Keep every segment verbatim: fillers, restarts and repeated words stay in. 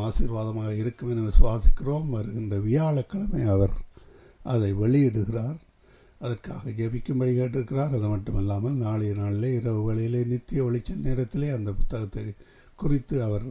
ஆசீர்வாதமாக இருக்கும் என விசுவாசிக்கிறோம். வருகின்ற வியாழக்கிழமை அவர் அதை வெளியிடுகிறார். அதற்காக ஜெபிக்கும்படி கேட்டிருக்கிறார். அது மட்டுமல்லாமல் நாளைய நாளிலே இரவு வேளையிலே நித்திய வெளிச்ச நேரத்திலே அந்த புத்தகத்தை குறித்து அவர்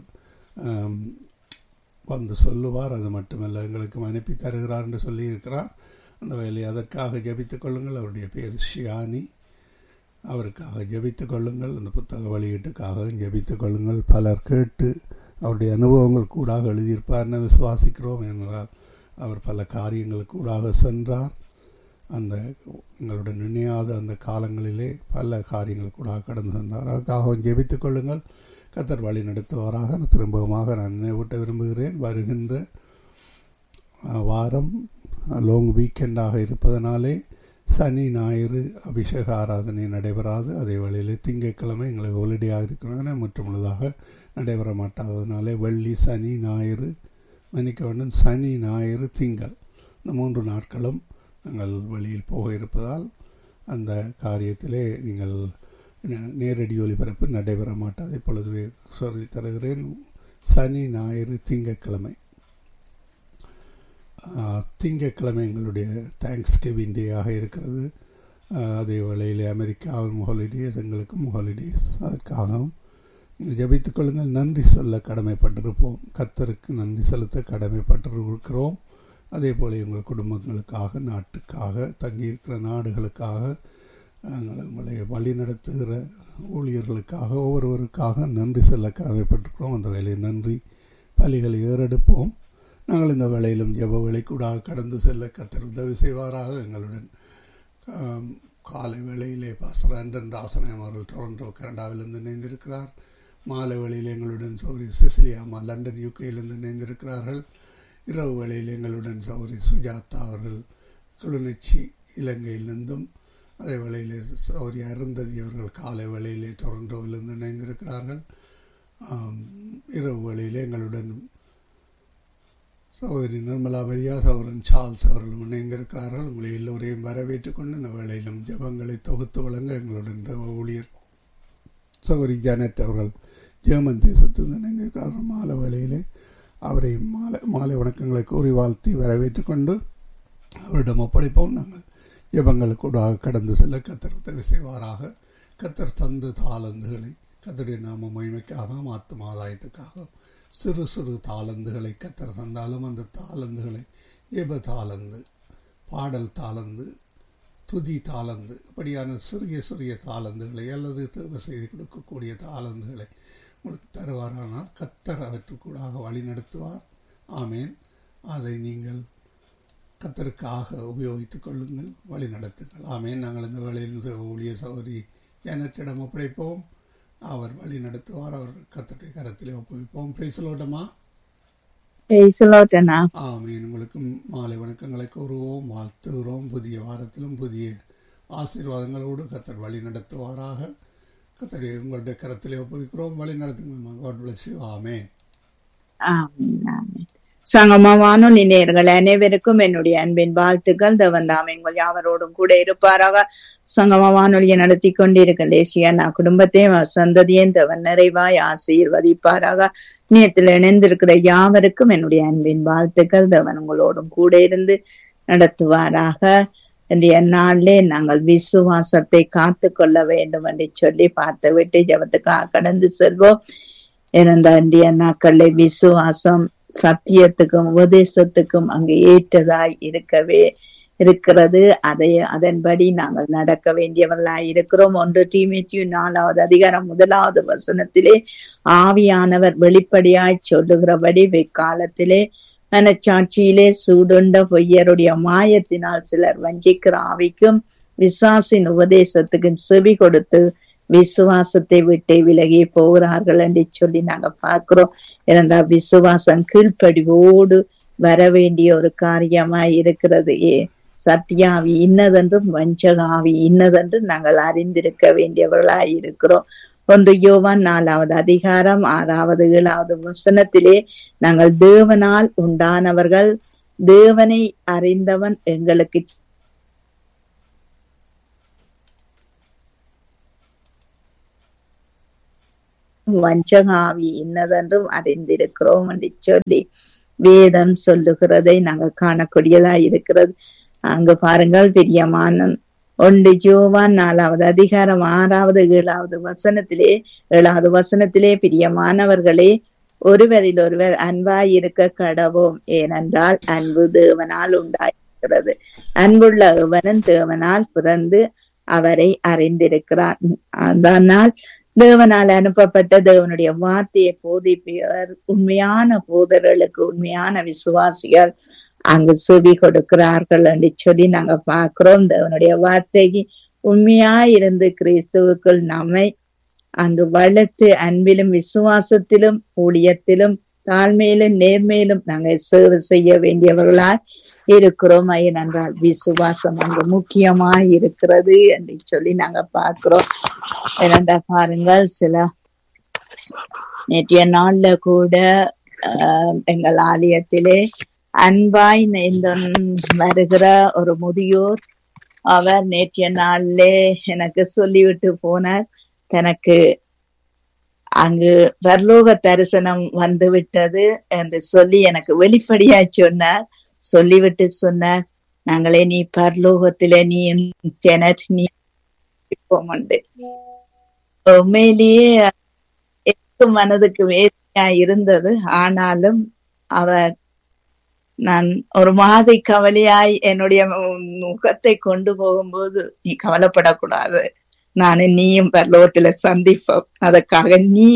வந்து சொல்லுவார். அது மட்டுமல்ல, எங்களுக்கு அனுப்பி தருகிறார் என்று சொல்லியிருக்கிறார். அந்த வேலையை அதற்காக ஜெபித்துக் கொள்ளுங்கள். அவருடைய பேர் ஷியானி. அவருக்காக ஜெபித்துக் கொள்ளுங்கள். அந்த புத்தக வெளியீட்டுக்காக ஜெபித்துக் கொள்ளுங்கள். பலர் கேட்டு அவருடைய அனுபவங்கள் கூடாக எழுதியிருப்பார்னு விசுவாசிக்கிறோம். என்றால் அவர் பல காரியங்களுக்கு கூடாக சென்றார். அந்த எங்களுடன் நினையாத அந்த காலங்களிலே பல காரியங்கள் கூட கடந்து சென்றார். அதுக்காக ஜெபித்துக் கொள்ளுங்கள். கர்த்தர் வழி நடத்துவாராக. திரும்பமாக நான் நினைவூட்ட விரும்புகிறேன். வருகின்ற வாரம் லாங் வீக்கெண்டாக இருப்பதனாலே சனி ஞாயிறு அபிஷேக ஆராதனை நடைபெறாது. அதே வேளையிலே திங்கட்கிழமை எங்களுக்கு ஹாலிடேயாக இருக்கிறாங்க மற்றும் முழுதாக நடைபெற மாட்டாததுனாலே வெள்ளி சனி ஞாயிறு மன்னிக்க வேண்டும் சனி ஞாயிறு திங்கள் இந்த மூன்று நாட்களும் நாங்கள் வெளியில் போக இருப்பதால் அந்த காரியத்திலே நீங்கள் நேரடி ஒலிபரப்பு நடைபெற மாட்டாது. இப்பொழுது சொல்லி தருகிறேன். சனி ஞாயிறு திங்கட்கிழமை திங்கட்கிழமை எங்களுடைய தேங்க்ஸ் கிவிங் டேயாக இருக்கிறது. அதே வேளையிலே அமெரிக்காவின் ஹாலிடேஸ், எங்களுக்கும் ஹாலிடேஸ். அதற்காகவும் ஜெபித்துக் கொள்ளுங்கள். நன்றி சொல்ல கடமைப்பட்டிருப்போம். கர்த்தருக்கு நன்றி செலுத்த கடமைப்பட்டிருக்கிறோம். அதே போல் எங்கள் குடும்பங்களுக்காக, நாட்டுக்காக, தங்கியிருக்கிற நாடுகளுக்காக, உங்களை வழி நடத்துகிற ஊழியர்களுக்காக, ஒவ்வொருவருக்காக நன்றி சொல்ல கடமைப்பட்டிருக்கிறோம். அந்த வேலையை நன்றி பலிகளை ஏறெடுப்போம். நாங்கள் இந்த வேளையிலும் ஜெப வேளை கூட கடந்து செல்ல கர்த்தர் உதவி செய்வாராக. எங்களுடன் காலை வேளையிலே பாஸ்டர் ஆண்டன் ராசனம் அவர்கள் டொரண்டோ கனடாவிலிருந்து இணைந்திருக்கிறார். மாலை வேளையில் எங்களுடன் சௌரி சிசிலியாமா லண்டன் யூகேயிலிருந்து இணைந்திருக்கிறார்கள். இரவு வேளையில் எங்களுடன் சௌரி சுஜாதா அவர்கள் கிளிநொச்சி இலங்கையிலிருந்தும், அதே வேளையிலே சௌரி அருந்ததி அவர்கள் காலை வேளையிலே டொரண்டோவிலிருந்து இணைந்திருக்கிறார்கள். இரவு வேளையிலே எங்களுடன் சகோதரி நிர்மலா மரியா, சகோதரன் சார்ல்ஸ் அவர்களும் இணைந்திருக்கிறார்கள். உங்களை எல்லோரையும் வரவேற்றுக் கொண்டு இந்த வேளையிலும் ஜெபங்களை தொகுத்து வழங்க எங்களுடன் ஊழியர் சகோதரி ஜானட் அவர்கள் ஜெர்மன் தேசத்தில் இணைந்திருக்கிறார்கள். மாலை வேளையிலே அவரை மாலை மாலை வணக்கங்களை கூறி வாழ்த்தி வரவேற்றுக் கொண்டு அவரிடம் ஒப்படைப்போம். நாங்கள் ஜெபங்களுக்கூடாக கடந்து செல்ல கர்த்தர் உதவி செய்வாராக. கர்த்தர் தந்து தாளந்துகளை கர்த்தருடைய நாம மகிமைக்காக, ஆத்தும ஆதாயத்துக்காக சிறு சிறு தாளந்துகளை கர்த்தர் தந்தாலும் அந்த தாளந்துகளை ஜெப தாளந்து, பாடல் தாளந்து, துதி தாளந்து, இப்படியான சிறிய சிறிய தாளந்துகளை அல்லது தேவை செய்து கொடுக்கக்கூடிய தாளந்துகளை உங்களுக்கு தருவாரானால் கர்த்தர் அவற்றுக்கூடாக வழி நடத்துவார். ஆமேன். அதை நீங்கள் கர்த்தருக்காக உபயோகித்துக் கொள்ளுங்கள், வழி நடத்துங்கள். ஆமேன். நாங்கள் இந்த வேளையில் ஊழிய சகோதரி ஜானட்டிடம் ஒப்படைப்போம். அவர் வழி நடத்துவார். அவர் கர்த்தருடைய கரத்திலே ஒப்புவிப்போம். பேசலோட்டமா? ஆமேன். உங்களுக்கும் மாலை வணக்கங்களை கூறுவோம், வாழ்த்துகிறோம். புதிய வாரத்திலும் புதிய ஆசீர்வாதங்களோடு கர்த்தர் வழி நடத்துவாராக. கர்த்தருடைய உங்களுடைய கரத்திலே ஒப்புவிக்கிறோம். வழி நடத்துங்கள். God bless you. ஆமேன். ஆமேன். ஆமேன். சங்கமா வானொலி நேயர்கள் அனைவருக்கும் என்னுடைய அன்பின் வாழ்த்துக்கள். தேவன் தாமே எங்கள் யாவரோடும் கூட இருப்பாராக. சங்கமா வானொலியை நடத்தி கொண்டிருக்க லேசியா நான் குடும்பத்தையும் சந்ததியும் தேவன் நிறைவாய் ஆசீர்வதிப்பாராக. நேயத்தில் இணைந்திருக்கிற யாவருக்கும் என்னுடைய அன்பின் வாழ்த்துக்கள். தேவன் உங்களோடும் கூட இருந்து நடத்துவாராக. இந்த நாளிலே நாங்கள் விசுவாசத்தை காத்து கொள்ள வேண்டும் என்று சொல்லி பார்த்து விட்டு ஜபத்துக்காக கடந்து செல்வோம். ஏனென்றால் இன்றைய நாட்களிலே விசுவாசம் சத்தியத்துக்கும் உபதேசத்துக்கும் அங்கு ஏற்றதாய் இருக்கவே இருக்கிறது. அதை அதன்படி நாங்கள் நடக்க வேண்டியவர்களாய் இருக்கிறோம். ஒன்று தீமோத்தேயு நாலாவது அதிகாரம் முதலாவது வசனத்திலே ஆவியானவர் வெளிப்படையாய் சொல்லுகிறபடி வெக்காலத்திலே மனச்சாட்சியிலே சூடுண்ட பொய்யருடைய மாயத்தினால் சிலர் வஞ்சிக்கிற ஆவிக்கும் விசுவாசின் உபதேசத்துக்கும் செவி கொடுத்து விசுவாசத்தை விட்டு விலகி போகிறார்கள் என்று சொல்லி நாங்க பார்க்கிறோம். இரண்டாம் விசுவாசம் கீழ்ப்படிவோடு வர வேண்டிய ஒரு காரியமாய் இருக்கிறது. சத்தியாவி இன்னதென்றும் வஞ்சகாவி இன்னதென்றும் நாங்கள் அறிந்திருக்க வேண்டியவர்களாய் இருக்கிறோம். ஒன்று யோவான் நாலாவது அதிகாரம் ஆறாவது ஏழாவது வசனத்திலே நாங்கள் தேவனால் உண்டானவர்கள், தேவனை அறிந்தவன் எங்களுக்கு வஞ்சகாவி இன்னதென்றும் அறிந்திருக்கிறோம் என்று சொல்லி வேதம் சொல்லுகிறதை நாங்கள் காணக்கூடியதா இருக்கிறது. அங்கு பாருங்கள், பிரியமான ஒன்று யோவான் நாலாவது அதிகாரம் ஆறாவது ஏழாவது வசனத்திலே ஏழாவது வசனத்திலே பிரியமானவர்களே, ஒருவரில் ஒருவர் அன்பாய் இருக்க கடவோம், ஏனென்றால் அன்பு தேவனால் உண்டாயிருக்கிறது. அன்புள்ள எவனும் தேவனால் பிறந்து அவரை அறிந்திருக்கிறார். அதனால் தேவனால் அனுப்பப்பட்ட தேவனுடைய வார்த்தையை போதிப்பவர் உண்மையான போதர்களுக்கு உண்மையான விசுவாசிகள் அங்கு செவி கொடுக்கிறார்கள் என்று சொல்லி நாங்க பார்க்கிறோம். தேவனுடைய வார்த்தைக்கு உண்மையாயிருந்து கிறிஸ்துவுக்குள் நம்மை அங்கு வளர்த்து அன்பிலும் விசுவாசத்திலும் ஊழியத்திலும் தாழ்மையிலும் நேர்மையிலும் நாங்கள் சேவை செய்ய வேண்டியவர்களாய் இருக்கிறோம். ஏனென்றால் விசுவாசம் அங்கு முக்கியமாய் இருக்கிறது என்று சொல்லி நாங்க பார்க்கிறோம். இரண்டா பாருங்கள், சில நேற்றைய நாள்ல கூட அஹ் எங்கள் ஆலயத்திலே அன்பாய் வருகிற ஒரு முதியோர் அவர் நேற்றைய நாளிலே எனக்கு சொல்லிவிட்டு போனார். தனக்கு அங்கு பரலோக தரிசனம் வந்து விட்டது என்று சொல்லி எனக்கு வெளிப்படையா சொன்னார். சொல்லிவிட்டு சொன்னார், நாங்களே நீ பரலோகத்திலே நீ நீ போமண்டு. உண்மையிலேயே மனதுக்கு வேதனையா இருந்தது. ஆனாலும் அவர் நான் ஒரு மாதிரி கவலையாய் என்னுடைய முகத்தை கொண்டு போகும்போது, நீ கவலைப்படக்கூடாது, நானும் நீயும் பரலோகத்துல சந்திப்போம், அதற்காக நீ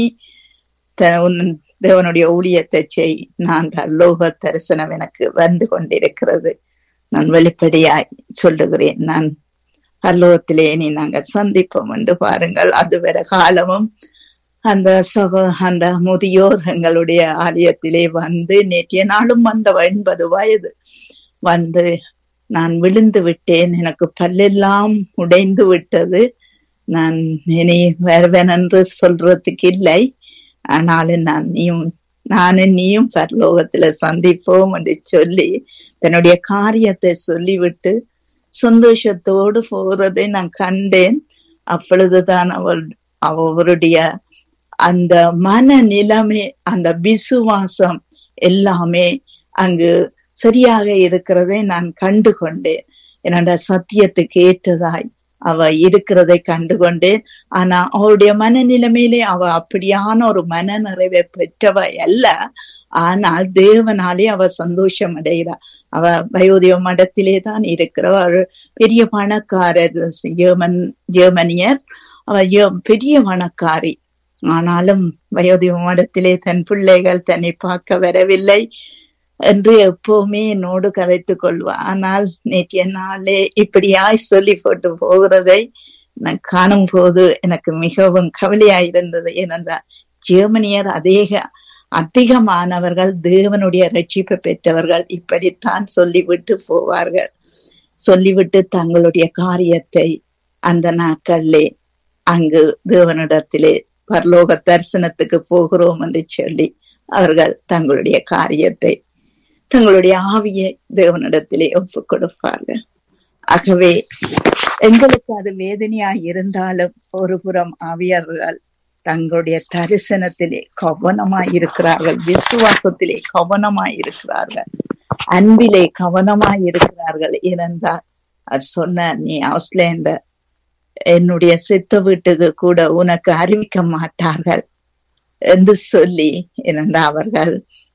தேவனுடைய ஊழியத்தை செய், நான் பரலோக தரிசனம் எனக்கு வந்து கொண்டிருக்கிறது, நான் வெளிப்படையாய் சொல்லுகிறேன், நான் பரலோகத்திலே நீ நாங்கள் சந்திப்போம் என்று பாருங்கள். அதுவரை காலமும் அந்த சகோ அந்த முதியோர் எங்களுடைய ஆலயத்திலே வந்து நேற்றைய நாளும் வந்த எண்பது வயது வந்து, நான் விழுந்து விட்டேன், எனக்கு பல்லெல்லாம் உடைந்து விட்டது, நான் இனி வருவேன் என்று சொல்றதுக்கு இல்லை, ஆனாலும் நான் நீயும் நானும் நீயும் பரலோகத்துல சந்திப்போம் என்று சொல்லி தன்னுடைய காரியத்தை சொல்லிவிட்டு சந்தோஷத்தோடு போறதை நான் கண்டேன். அப்பொழுதுதான் அவள் அவருடைய அந்த மன நிலைமை, அந்த விசுவாசம் எல்லாமே அங்கு சரியாக இருக்கிறதை நான் கண்டு கொண்டேன். என்னோட சத்தியத்துக்கு ஏற்றதாய் அவ இருக்கிறதை கண்டு கொண்டேன். ஆனா அவருடைய மனநிலைமையிலே அவ அப்படியான ஒரு மன நிறைவை பெற்றவ அல்ல. ஆனால் தேவனாலே அவ சந்தோஷம் அடைகிறார். அவ வயோதிக மடத்திலே தான் இருக்கிறவர். பெரிய பணக்காரர், ஜெர்மன் ஜெர்மனியர். அவ பெரிய பணக்காரி. ஆனாலும் வயோதிக மடத்திலே தன் பிள்ளைகள் தன்னை பார்க்க வரவில்லை என்று எப்பவுமே என்னோடு கதைத்துக் கொள்வார். ஆனால் நேற்றைய நாளே இப்படியாய் சொல்லி போட்டு போகிறதை நான் காணும் போது எனக்கு மிகவும் கவலையாயிருந்தது. ஏனென்றால் ஜெர்மனியர் அதிக அதிகமானவர்கள் தேவனுடைய ரட்சிப்பை பெற்றவர்கள் இப்படித்தான் சொல்லிவிட்டு போவார்கள். சொல்லிவிட்டு தங்களுடைய காரியத்தை அந்த நாட்களிலே அங்கு தேவனிடத்திலே பரலோக தரிசனத்துக்கு போகிறோம் என்று சொல்லி அவர்கள் தங்களுடைய காரியத்தை தங்களுடைய ஆவியை தேவனிடத்திலே ஒப்பு கொடுப்பார்கள். ஆகவே எங்களுக்கு அது வேதனையாய் இருந்தாலும் ஒரு புறம் ஆவியர்கள் தங்களுடைய தரிசனத்திலே கவனமாய் இருக்கிறார்கள், விசுவாசத்திலே கவனமாய் இருக்கிறார்கள், அன்பிலே கவனமாய் இருக்கிறார்கள். ஏனென்றால் அது சொன்ன, நீ ஆஸ்திரேலியா என்னுடைய சித்த வீட்டுக்கு கூட உனக்கு அறிவிக்க மாட்டார்கள் என்று சொல்லி, ஏனென்றால் அவர்கள்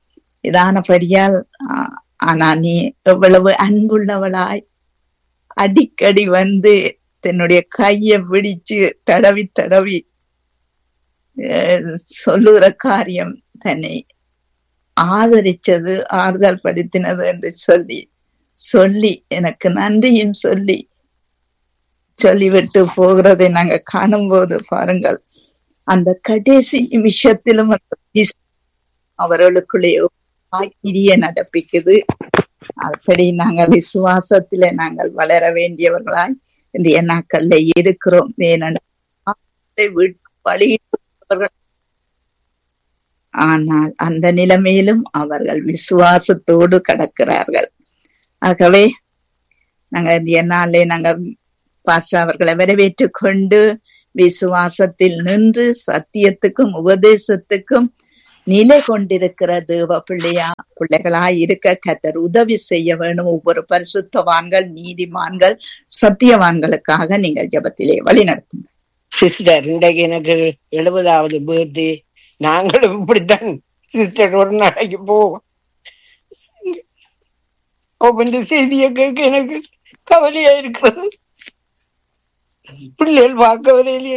இதானபடியால். ஆனா நீ எவ்வளவு அன்புள்ளவளாய் அடிக்கடி வந்து தன்னுடைய கையை பிடிச்சு தடவி தடவி சொல்லுகிற காரியம் தன்னை ஆதரிச்சது, ஆறுதல் படுத்தினது என்று சொல்லி சொல்லி எனக்கு நன்றியும் சொல்லி சொல்லிவிட்டு போகிறதை நாங்க காணும் போது பாருங்கள், அந்த கடைசி நிமிஷத்திலும் அவர்களுக்குள்ளே கிரிய நடப்பிக்குது. அப்படி நாங்கள் விசுவாசத்திலே நாங்கள் வளர வேண்டியவர்களாய் இன்றைய நாட்கள்ல இருக்கிறோம். ஆனால் அந்த நிலைமையிலும் அவர்கள் விசுவாசத்தோடு கடக்கிறார்கள். ஆகவே நாங்க இன்றைய நாளே நாங்க பாஸ்டர் அவர்களை வரவேற்று கொண்டு விசுவாசத்தில் நின்று சத்தியத்துக்கும் உபதேசத்துக்கும் நிலை கொண்டிருக்கிற தேவ பிள்ளையா பிள்ளைகளாய் இருக்க கர்த்தர் உதவி செய்ய வேணும். ஒவ்வொரு பரிசுத்தவான்கள், நீதிமான்கள், சத்தியவான்களுக்காக நீங்கள் ஜெபத்திலே வழி நடத்துங்க. சிஸ்டர், இன்றைக்கு எனக்கு எழுபதாவது பர்த்டே. நாங்களும் இப்படித்தான் சிஸ்டர் ஒரு நாளைக்கு போவோம். ஒவ்வொரு செய்தியை கேட்க எனக்கு கவலையா இருக்கிறது. பிள்ளைகள் பார்க்க வரையிலே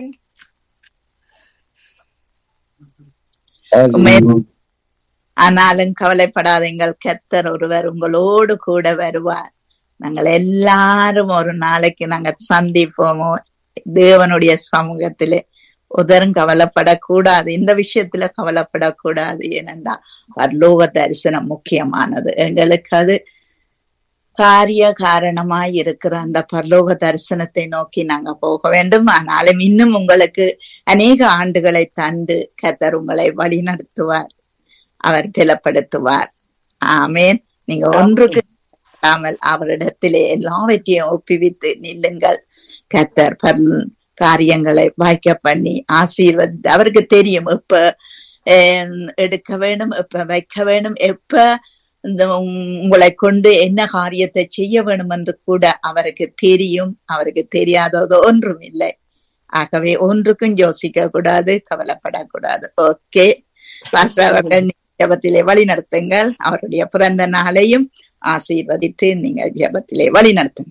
ஆனாலும் கவலைப்படாதீங்கள், கர்த்தர் ஒருவர் உங்களோடு கூட வருவார். நாங்கள் எல்லாரும் ஒரு நாளைக்கு நாங்க சந்திப்போமோ தேவனுடைய சமூகத்திலே. உதரும் கவலைப்படக்கூடாது, இந்த விஷயத்துல கவலைப்படக்கூடாது. ஏனென்றா பரலோக தரிசனம் முக்கியமானது எங்களுக்கு. அது காரிய காரணமாய் இருக்கிற அந்த பரலோக தரிசனத்தை நோக்கி நாங்க போக வேண்டும். ஆனாலும் இன்னும் உங்களுக்கு அநேக ஆண்டுகளை தந்து கர்த்தர் உங்களை வழி நடத்துவார், அவர் பலப்படுத்துவார். ஆமேன். நீங்க ஒன்றுக்கு அவரிடத்திலே எல்லாவற்றையும் ஒப்புவித்து நில்லுங்கள். கர்த்தர் காரியங்களை வாய்க்க பண்ணி ஆசீர்வதி. அவருக்கு தெரியும் எப்ப எடுக்க வேணும், எப்ப வைக்க வேணும், எப்ப இந்த உங்களை கொண்டு என்ன காரியத்தை செய்ய வேணும் என்று கூட அவருக்கு தெரியும். அவருக்கு தெரியாதது ஒன்றும் இல்லை. ஆகவே ஒன்றுக்கும் யோசிக்க கூடாது, கவலைப்படக்கூடாது. ஓகே பாஸ்டர் அவர்கள் ஜெபத்திலே வழி நடத்துங்கள். அவருடைய பிறந்த நாளையும் ஆசீர்வதித்து நீங்கள் ஜெபத்திலே வழி நடத்துங்க.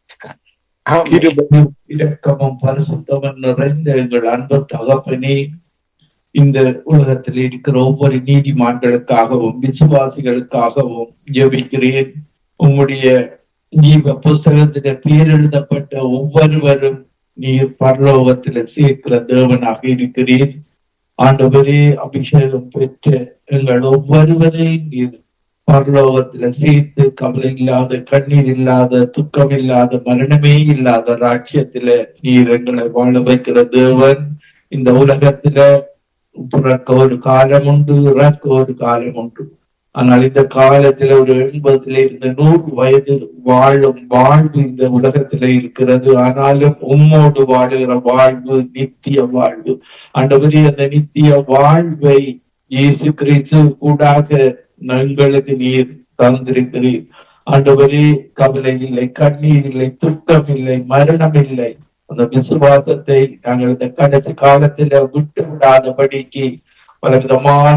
இரக்கமும் பரிசுத்தமும் நிறைந்த எங்கள் அன்பு தகப்பனே, இந்த உலகத்தில் இருக்கிற ஒவ்வொரு நீதிமான்களுக்காகவும் விசுவாசிகளுக்காகவும் ஜெபிக்கிறேன். உம்முடைய ஜீவ புஸ்தகத்தில பேர் எழுதப்பட்ட ஒவ்வொருவரும் நீர் பரலோகத்தில சேர்க்கிற தேவனாக இருக்கிறேன். ஆண்டவரே, அபிஷேகம் பெற்ற எங்கள் ஒவ்வொருவரையும் நீர் பரலோகத்துல சேர்த்து கவலை இல்லாத, கண்ணீர் இல்லாத, துக்கம் இல்லாத, மரணமே இல்லாத ராட்சியத்தில நீர் எங்களை வாழ வைக்கிற தேவன். இந்த உலகத்துல பிறக்க ஒரு காலம் உண்டு, இறக்க ஒரு காலம் உண்டு. ஆனால் இந்த காலத்துல ஒரு எண்பதுல இருந்து நூறு வயது வாழும் வாழ்வு இந்த உலகத்துல இருக்கிறது. ஆனாலும் உம்மோடு வாழுகிற வாழ்வு நித்திய வாழ்வு. ஆண்டவரே, அந்த நித்திய வாழ்வை இயேசு கிறிஸ்து கூடாக எங்களுக்கு நீர் தந்திருக்கிறீர். ஆண்டவரே, கவலை இல்லை, கண்ணீர் இல்லை, துக்கம் இல்லை, மரணம் இல்லை. அந்த விசுவாசத்தை நாங்கள் இந்த கடைசி காலத்துல விட்டு விடாதபடிக்கு பல விதமான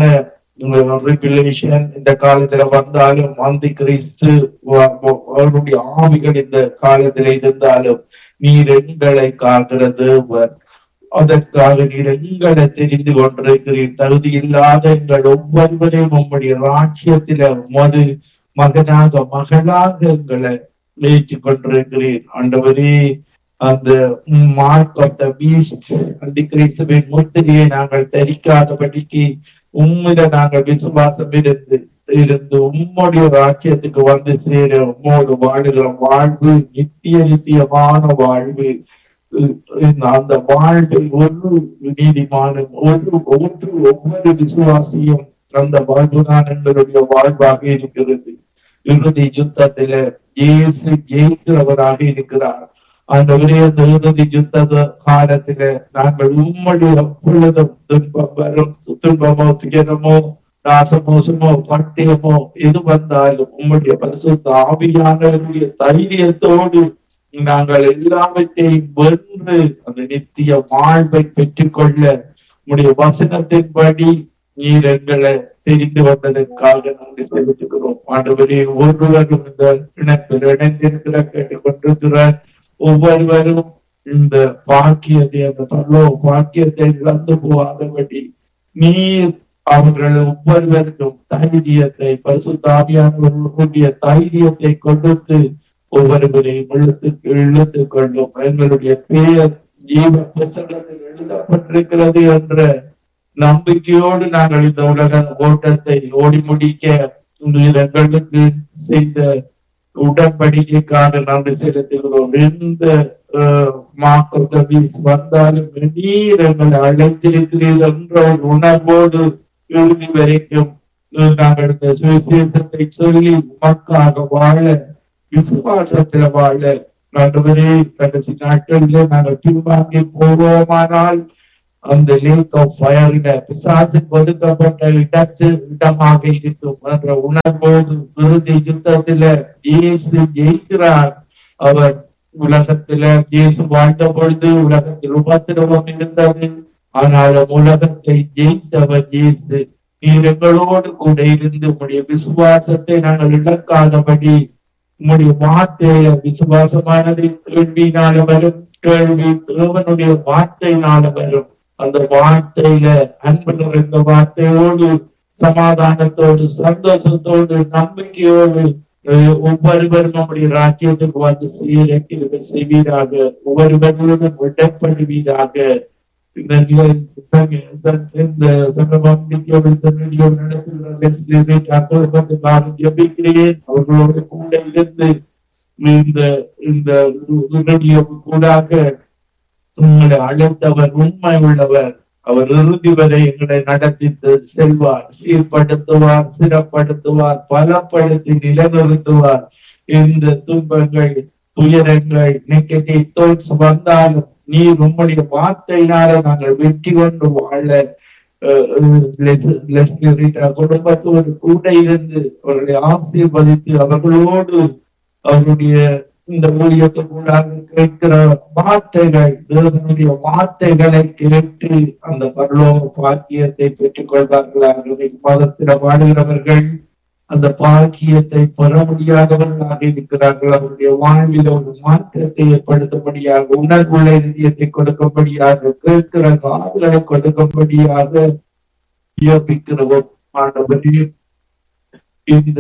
இந்த காலத்துல வந்தாலும், அந்த கிறிஸ்து அவருடைய ஆவிகள் இந்த காலத்துல இருந்தாலும் நீர் எங்களை காக்கிற தேவன். அதற்காக நீர் எங்களை தெரிந்து கொண்டிருக்கிறீர். தகுதி இல்லாத எங்கள் ஒவ்வொருவரையும் உம்முடைய ராஜ்யத்தில மது மகனாக மகளாக எங்களை ஏற்றுக் கொண்டிருக்கிறீர். ஆண்டவரே, அந்த மார்க் ஆஃப் த பீஸ்ட், அந்த கிறிஸ்துவின் முத்திரையை நாங்கள் தரிக்காதபடிக்கு உம்மிட நாங்கள் விசுவாசம் இருந்து இருந்து உம்முடைய ராஜ்யத்துக்கு வந்து சேர உம்மோடு வாழுகிற வாழ்வு நித்திய நித்தியமான வாழ்வு. அந்த வாழ்வில் ஒரு நீதிமானும் ஒரு ஒன்று ஒவ்வொரு விசுவாசியும் அந்த வாழ்வுதான் எங்களுடைய வாழ்வாக இருக்கிறது. இறுதி யுத்தத்தில இயேசு ஜெயிக்கிறவராக இருக்கிறார். அந்த அந்த இறுதி யுத்த காலத்தில நாங்கள் உம்முடைய எப்பொழுதும் துன்பம் வரும், துன்பமோ துயரமோ நாசமோசமோ பட்டியமோ எது வந்தாலும் உம்முடைய பரிசுத்த ஆவியானவருடைய தைரியத்தோடு நாங்கள் எல்லாவற்றையும் வென்று அந்த நித்திய வாழ்வை பெற்றுக் கொள்ள உடைய வசனத்தின்படி நீர் எங்களை தெரிந்து வந்ததற்காக நாங்கள் செலுத்துகிறோம். ஆண்டவரே, ஒருவரும் இந்த இனத்தில் இணைந்திருக்கிற கேட்டுக் கொண்டிருக்கிறார் ஒவ்வொருவரும் இந்த பாக்கியத்தை, அந்த பல்லோ பாக்கியத்தை இழந்து போகாதபடி நீர் அவர்கள் ஒவ்வொருவருக்கும் தைரியத்தை, பரிசுத்த ஆவியானவர்களுடைய தைரியத்தை கொடுத்து ஒவ்வொருவரையும் இழுத்து இழுத்துக் கொள்ளும். எங்களுடைய பெயர் ஜீவ புத்தகத்தில் எழுதப்பட்டிருக்கிறது என்ற நம்பிக்கையோடு நாங்கள் இந்த உலக ஓட்டத்தை ஓடி முடிக்க எங்களுக்கு செய்த உடன்படிக்கைக்காக நாங்கள் செலுத்துகிறோம். எந்த மார்க் வந்தாலும் நீர் எங்களை அழைத்திருக்கிறீர்கள் என்ற ஒரு உணர்வோடு இறுதி வரைக்கும் நாங்கள் இந்த சுவிசேஷத்தை சொல்லி உமக்காக வாழ, விசுவாசத்துல வாழ ஆண்டவரே கடைசி நாட்களிலே நாங்கள் பின்வாங்கி போவோமானால் அந்த லேக் ஆஃப் ஃபயரில பிசாசுக்கு ஒதுக்கப்பட்ட இடத்து இடமாக இருக்கும் என்ற உணர்வோடு இறுதி யுத்தத்தில இயேசு ஜெயிக்கிறார். அவர் உலகத்தில இயேசு வாழ்ந்த பொழுது உலகத்தில் உபத்திரவம் இருந்தது, ஆனாலும் உலகத்தை ஜெயித்தவர் இயேசு. நீர் எங்களோடு கூட இருந்து உம்முடைய விசுவாசத்தை நாங்கள் இழக்காதபடி உம்முடைய வார்த்தையில விசுவாசமானது கேள்வியினால வரும், கேள்வி தேவனுடைய வார்த்தையினால வரும். அந்த வார்த்தையில அன்பு நிறைந்த வார்த்தையோடு சமாதானத்தோடு சந்தோஷத்தோடு நம்பிக்கையோடு ஒவ்வொருவரும் நம்முடைய ராஜ்யத்துக்கு வந்து சீரக்கிற செய்வீராக, ஒவ்வொருவரோடும் விடப்படுவீராக. இந்த சங்கமம் ஜபிக்கிறேன், அவர்களோடு கூட இருந்து இந்த இந்த கூடாக உங்களை அழைத்தவர் உண்மை உள்ளவர். அவர் இறுதி வரை எங்களை நடத்தி செல்வார், சீர்படுத்துவார், சிறப்படுத்துவார், பலப்படுத்தி நிலைநிறுத்துவார். இந்த துன்பங்கள் துயரங்கள் நெகட்டிவ் தாட்ஸ் வந்தாலும் நீர் உம்முடைய வார்த்தையினால நாங்கள் வெற்றி கொண்டு வாழ குடும்பத்தோடு கூட இருந்து அவர்களை ஆசீர்வதித்து அவர்களோடு அவருடைய இந்த ஊழியத்துக்கூடாக கேட்கிற வார்த்தைகள் தேவனுடைய வார்த்தைகளை கேட்டு அந்த பரலோக பாக்கியத்தை பெற்றுக் கொள்வார்களாக. மதத்தில வாடுகிறவர்கள் அந்த பாக்கியத்தை பெற முடியாதவர்களாக இருக்கிறார்கள். அவருடைய வாழ்வில் ஒரு மாற்றத்தை ஏற்படுத்தும்படியாக, உணர்வுள்ள இதயத்தை கொடுக்கும்படியாக, கேட்கிற காதுகளை கொடுக்கும்படியாக யோபிக்கிறோம். ஆண்டவரே இந்த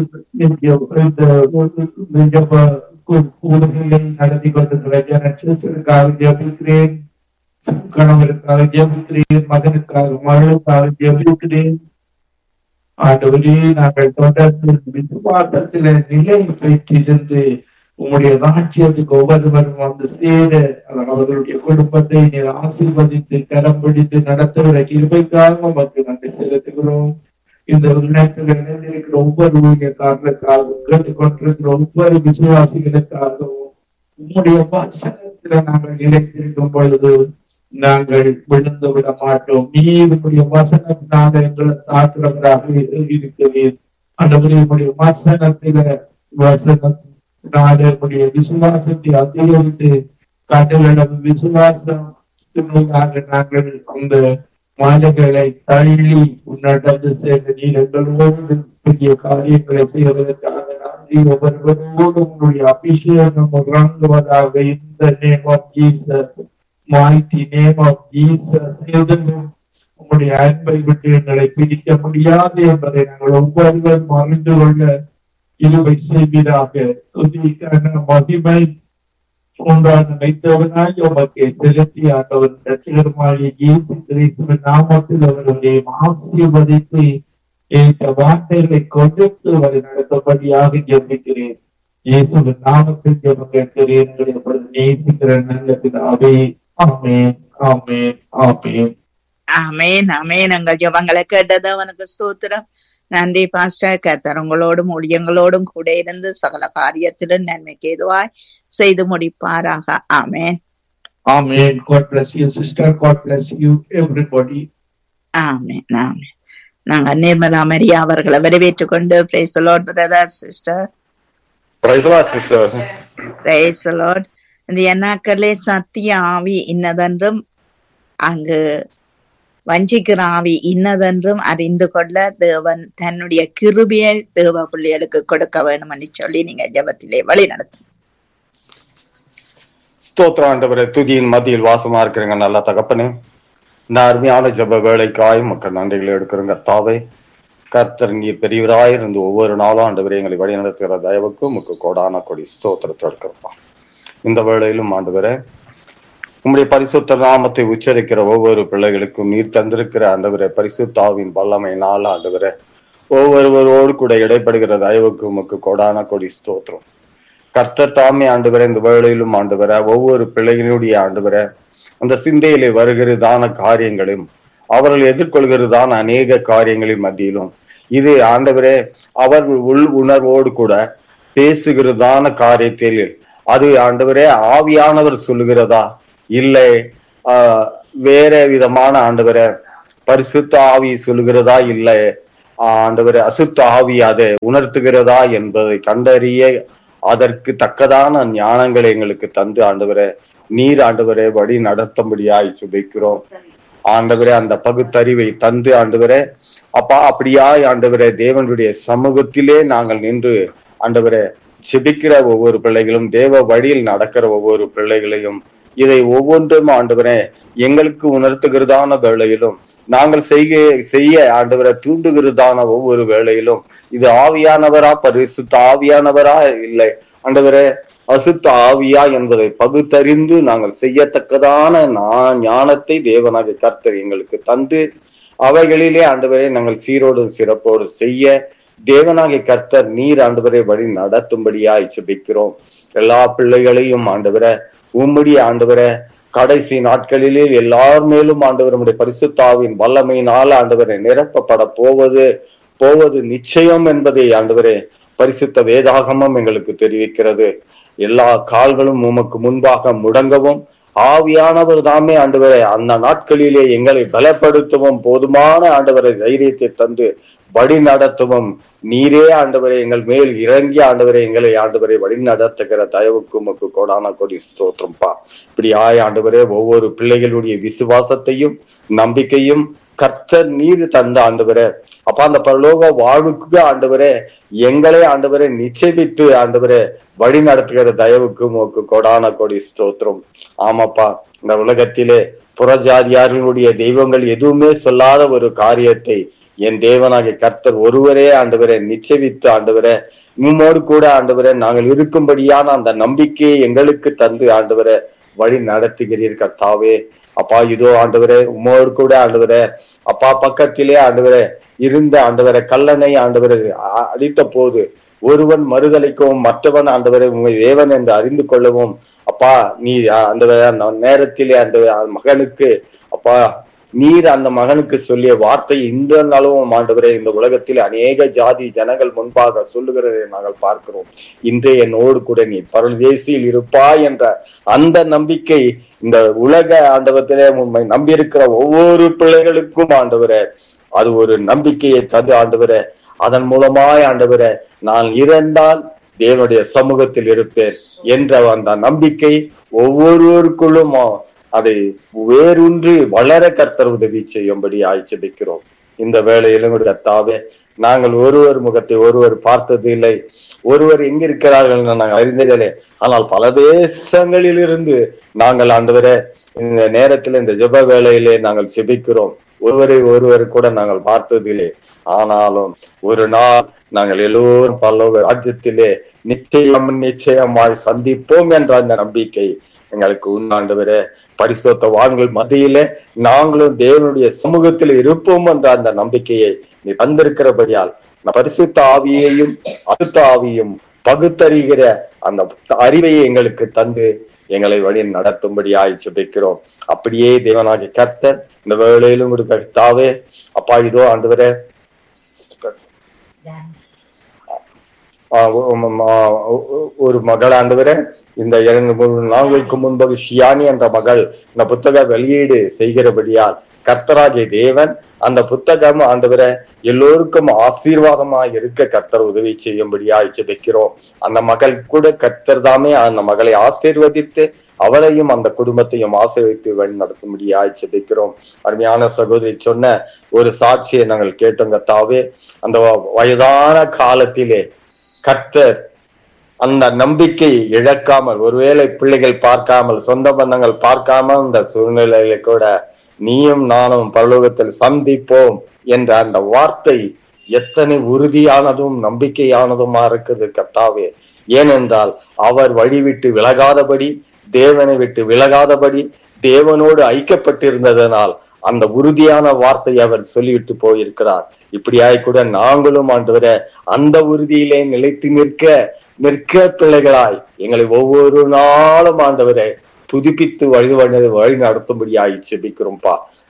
ஊர்களை நடத்தி கொண்டிருக்கிற ஜனங்களுக்காக ஜபிக்கிறேன், கணவருக்காக ஜபிக்கிறேன், மகனுக்காக மகளுக்காக ஜபிக்கிறேன். ஆண்டவரே நாங்கள் தொடர்ந்து விசுவாசத்தில நிலை பெற்றிருந்து உங்களுடைய ராஜ்யத்துக்கு ஒவ்வொருவரும் வந்து சேர அவர்களுடைய குடும்பத்தை நீர் ஆசீர்வதித்து கரம் பிடித்து நடத்துகிற கிருபைக்காக நமக்கு நன்றி செலுத்துகிறோம். இந்த நேரத்தில் இணைந்திருக்கிற ஒவ்வொரு ஊழியக்காரர்களுக்காகவும் கேட்டுக்கொண்டிருக்கிற ஒவ்வொரு விசுவாசிகளுக்காகவும் உங்களுடைய வசனத்தில நாங்கள் நிலைத்திருக்கும் பொழுது நாங்கள் விழுந்து விட மாட்டோம். நீர் உங்களுடைய வசனத்தினால எங்களை தாக்குறவராக இருக்கிறீர். அந்தவருடைய வசனத்தில வசனத்தினால உங்களுடைய விசுவாசத்தை அதிகரித்து கடலிடம் விசுவாசத்தினுள்ளாக நாங்கள் அந்த மலைகளை தள்ளி நடந்து சென்று நீர் எங்களோடு பெரிய காரியங்களை செய்வதற்காக நன்றி. ஒவ்வொருவரோடு உங்களுடைய அபிஷேகம் இறங்குவதாக. இந்த name of Jesus, mighty name of Jesus. உங்களுடைய அன்பை விட்டு எங்களை பிரிக்க முடியாது என்பதை நாங்கள் ஒவ்வொருவரும் அறிந்து கொள்ள இருவை செய்வீராக. மகிமை உண்டான வைத்தவனாய் உமக்கு செலுத்தி ஆண்டவர் ரட்சகருமாகிய இயேசு கிறிஸ்துவின் நாமத்தில் அவருடைய ஆசீர்வதித்து ஏற்ற வார்த்தைகளை கொடுத்து வரை நடத்தபடியாக ஜெபிக்கிறேன். இயேசுவின் நாமத்தில் ஜெபம் கேட்கிறேன். எங்களை நேசிக்கிற நல்ல பிதாவே, ஆமென், ஆமென், ஆமென். ஆமென், ஆமென். எங்கள் ஜெபங்களை கேட்டது அவனுக்கு ஸ்தோத்திரம். நன்றி பாஸ்டர். கர்த்தர் உங்களோடும் ஊழியங்களோடும் கூட இருந்து சகல காரியத்திலும் நன்மைக்கு ஏதுவாய் செய்து முடிப்பாராக. ஆமென், ஆமென். God bless you sister. God bless you everybody. ஆமென், ஆமென். நாங்க நிர்மலா மரியா அவர்களை வரவேற்றுக் கொண்டு praise the Lord brother sister. Praise the Lord sister. Praise the Lord. இந்த எண்ணாக்களே சத்திய ஆவி இன்னதென்றும் அங்கு வஞ்சிக்கிற ஆவி இன்னதென்றும் அறிந்து கொள்ள தேவன் தன்னுடைய கிருபையை தேவ பிள்ளைகளுக்கு கொடுக்க வேண்டும் என்று சொல்லி நீங்க ஜெபத்திலே வழி நடத்தும். ஸ்தோத்திரம் ஆண்டவரே, துதியின் மத்தியில் வாசமா இருக்கிறங்க நல்ல தகப்பனே. இந்த அருமையான ஜெப வேலைக்காய் மக்கள் நன்றிகளை எடுக்கிறோங்க தாவே. கர்த்தர் நீர் பெரியவராயிருந்து ஒவ்வொரு நாளும் ஆண்டவரே எங்களை வழி நடத்துகிற தயவுக்கு உமக்கு கோடான கொடி ஸ்தோத்திரத்தை எடுக்கிறப்பா. இந்த வேளையிலும் ஆண்டவரே உம்முடைய பரிசுத்த நாமத்தை உச்சரிக்கிற ஒவ்வொரு பிள்ளைகளுக்கும் நீர் தந்திருக்கிற ஆண்டவரே பரிசுத்தாவின் வல்லமையினால் ஆண்டவரே ஒவ்வொருவரோடு கூட இடைப்படுகிற தயவுக்கு உமக்கு கோடான கொடி ஸ்தோத்திரம். கர்த்தர் தாமே ஆண்டவரே இந்த வேளையிலும் ஆண்டவரே ஒவ்வொரு பிள்ளைகளுடைய ஆண்டவரே அந்த சிந்தையிலே வருகிறதான காரியங்களும் அவர்கள் எதிர்கொள்கிறதான அநேக காரியங்களின் மத்தியிலும் இது ஆண்டவரே அவர் உள் உணர்வோடு கூட பேசுகிறதான காரியத்தில் அது ஆண்டவரே ஆவியானவர் சொல்லுகிறதா, இல்லை ஆஹ் வேற விதமான ஆண்டவரே பரிசுத்த ஆவி சொல்லுகிறதா, இல்லை ஆண்டவரே அசுத்த ஆவி அதை உணர்த்துகிறதா என்பதை கண்டறிய அதற்கு தக்கதான ஞானங்களை எங்களுக்கு தந்து ஆண்டவரே நீர் ஆண்டவரே வழி நடத்தும்படியாய் சுபிக்கிறோம். ஆண்டவரே அந்த பகுத்தறிவை தந்து ஆண்டவரே அப்பா அப்படியாய் ஆண்டவரே தேவனுடைய சமூகத்திலே நாங்கள் நின்று ஆண்டவரே செபிக்கிற ஒவ்வொரு பிள்ளைகளும், தேவ வழியில் நடக்கிற ஒவ்வொரு பிள்ளைகளையும் இதை ஒவ்வொன்றும் ஆண்டவரே எங்களுக்கு உணர்த்துகிறதான வேளையிலும், நாங்கள் செய்ய செய்ய ஆண்டவரை தூண்டுகிறதான ஒவ்வொரு வேளையிலும் இது ஆவியானவரா பரிசுத்த ஆவியானவரா இல்லை ஆண்டவரே அசுத்த ஆவியா என்பதை பகுத்தறிந்து நாங்கள் செய்யத்தக்கதான ஞானத்தை தேவனாக கர்த்தர் எங்களுக்கு தந்து அவைகளிலே ஆண்டவரே நாங்கள் சீரோடு சிறப்போடு செய்ய தேவனாகிய கர்த்தர் நீர் ஆண்டவரை வழி நடத்தும்படியாய் ஜெபிக்கிறோம். எல்லா பிள்ளைகளையும் ஆண்டவரை உம்முடைய ஆண்டவரை கடைசி நாட்களிலே எல்லார் மேலும் ஆண்டவர் நம்முடைய பரிசுத்தாவின் வல்லமையினால் ஆண்டவரை நிரப்பப்பட போவது போவது நிச்சயம் என்பதை ஆண்டவரே பரிசுத்த வேதாகமம் எங்களுக்கு தெரிவிக்கிறது. எல்லா கால்களும் உமக்கு முன்பாக முடங்கவும் ஆவியானவர் தாமே ஆண்டவரை அந்த நாட்களிலே எங்களை பலப்படுத்தவும் போதுமான ஆண்டவரை தைரியத்தை தந்து வழி நடத்தவும் நீரே ஆண்டவரை எங்கள் மேல் இறங்கி ஆண்டவரை எங்களை ஆண்டவரை வழி நடத்துகிற தயவுக்கு உமக்கு கோடான கோடி ஸ்தோத்திரம்பா. இப்படி ஆய் ஆண்டவரே ஒவ்வொரு பிள்ளைகளுடைய விசுவாசத்தையும் நம்பிக்கையும் கர்த்தர் நீர் தந்த ஆண்டவரே அப்பா அந்த பரலோக வாழ்வுக்கு ஆண்டவரே எங்களை ஆண்டவரை நிச்சயித்து ஆண்டவரே வழி நடத்துகிற தயவுக்கு உமக்கு கோடான கோடி ஸ்தோத்திரம். ஆமாப்பா, இந்த உலகத்திலே புறஜாதியார்களுடைய தெய்வங்கள் எதுவுமே சொல்லாத ஒரு காரியத்தை என் தேவனாகிய கர்த்தர் ஒருவரே ஆண்டவரை நிச்சயித்து ஆண்டவரை உம்மோடு கூட ஆண்டவரை நாங்கள் இருக்கும்படியான அந்த நம்பிக்கையை எங்களுக்கு தந்து ஆண்டவரை வழி நடத்துகிறீர் கர்த்தாவே. அப்பா இதோ ஆண்டவரே உம்மோடு கூட ஆண்டவரே அப்பா பக்கத்திலே ஆண்டவரே இருந்த ஆண்டவரை கல்லனை ஆண்டவரை அடித்த போது ஒருவன் மறுதளிக்கவும் மற்றவன் ஆண்டவரை உண்மை தேவன் என்று அறிந்து கொள்ளவும் அப்பா நீ அந்த நேரத்திலே அந்த மகனுக்கு அப்பா நீர் அந்த மகனுக்கு சொல்லிய வார்த்தை இந்த நாளும் ஆண்டவரே இந்த உலகத்தில் அநேக ஜாதி ஜனங்கள் முன்பாக சொல்லுகிறதை நாங்கள் பார்க்கிறோம். இன்றே என்னோடு கூட நீ பரதேசியில் இருப்பாய் என்ற அந்த நம்பிக்கை இந்த உலக ஆண்டவத்திலே உண்மை நம்பியிருக்கிற ஒவ்வொரு பிள்ளைகளுக்கும் ஆண்டவரே அது ஒரு நம்பிக்கையை தந்து ஆண்டவரே அதன் மூலமாய் ஆண்டவரே நான் இறந்தால் தேவனுடைய சமூகத்தில் இருப்பேன் என்ற அந்த நம்பிக்கை ஒவ்வொருவருக்குள்ளும் அதை வேரூன்றி வளர கர்த்தர் உதவி செய்யும்படி ஆய்ச்சிக்கிறோம். இந்த வேளையிலும் கர்த்தாவே நாங்கள் ஒருவர் முகத்தை ஒருவர் பார்த்தது இல்லை, ஒருவர் எங்க இருக்கிறார்கள் நாங்கள் அறிந்ததில்லை. ஆனால் பல தேசங்களில் இருந்து நாங்கள் ஆண்டவரே இந்த நேரத்தில் இந்த ஜெப வேளையிலே நாங்கள் செபிக்கிறோம். ஒருவரை ஒருவர் கூட நாங்கள் பார்த்ததில்லை. ஆனாலும் ஒரு நாள் நாங்கள் எல்லோரும் பல்லோக ராஜ்யத்திலே நிச்சயம் நிச்சயமாய் சந்திப்போம் என்ற அந்த நம்பிக்கை எங்களுக்கு உண்டாண்டவரே பரிசுத்த வான்கள் மத்தியிலே நாங்களும் தேவனுடைய சமூகத்தில் இருப்போம் என்ற அந்த நம்பிக்கையை நீ தந்திருக்கிறபடியால் பரிசுத்த ஆவியையும் அசுத்த ஆவியும் பகுத்தறிகிற அந்த அறிவையை எங்களுக்கு தந்து எங்களை வழி நடத்தும்படியாய் ஜெபிக்கிறோம். அப்படியே தேவனாகிய கர்த்தர் இந்த வேளையிலும் ஒரு கர்த்தாவே அப்பா இதோ ஆண்டவரே ஒரு மகள் ஆண்டவரே இந்த இரண்டு மூன்று நாட்களுக்கு முன்பு ஷியானி என்ற மகள் இந்த புத்தக வெளியீடு செய்கிறபடியால் கர்த்தராகிய தேவன் அந்த புத்தகம் ஆண்டவரை எல்லோருக்கும் ஆசீர்வாதமாய் இருக்க கர்த்தர் உதவி செய்யும்படியாய் ஜெபிக்கிறோம். அந்த மகள் கூட கர்த்தர் தாமே அந்த மகளை ஆசீர்வதித்து அவரையும் அந்த குடும்பத்தையும் ஆசீர்வதித்து வழி நடத்தும்படியாய் ஜெபிக்கிறோம். அருமையான சகோதரி சொன்ன ஒரு சாட்சியை நாங்கள் கேட்டோம் கர்த்தாவே. அந்த வயதான காலத்திலே கர்த்தர் அந்த நம்பிக்கை இழக்காமல், ஒருவேளை பிள்ளைகள் பார்க்காமல், சொந்த பந்தங்கள் பார்க்காமல் இந்த சூழ்நிலையில கூட நீயும் நானும் பரலோகத்தில் சந்திப்போம் என்ற அந்த வார்த்தை எத்தனை உறுதியானதும் நம்பிக்கையானதுமா இருக்குது கர்த்தாவே. ஏனென்றால் அவர் வழி விட்டு விலகாதபடி, தேவனை விட்டு விலகாதபடி, தேவனோடு ஐக்கியப்பட்டிருந்ததனால் அந்த உறுதியான வார்த்தை அவர் சொல்லிவிட்டு போயிருக்கிறார். இப்படியாய் கூட நாங்களும் ஆண்டவரே அந்த உறுதியிலே நிலைத்து நிற்க நிற்க பிள்ளைகளாய் எங்களை ஒவ்வொரு நாளும் ஆண்டவரை புதுப்பித்து வழி வழி நடத்தும்படியாய் ஜெபிக்கிறோம்ப்பா.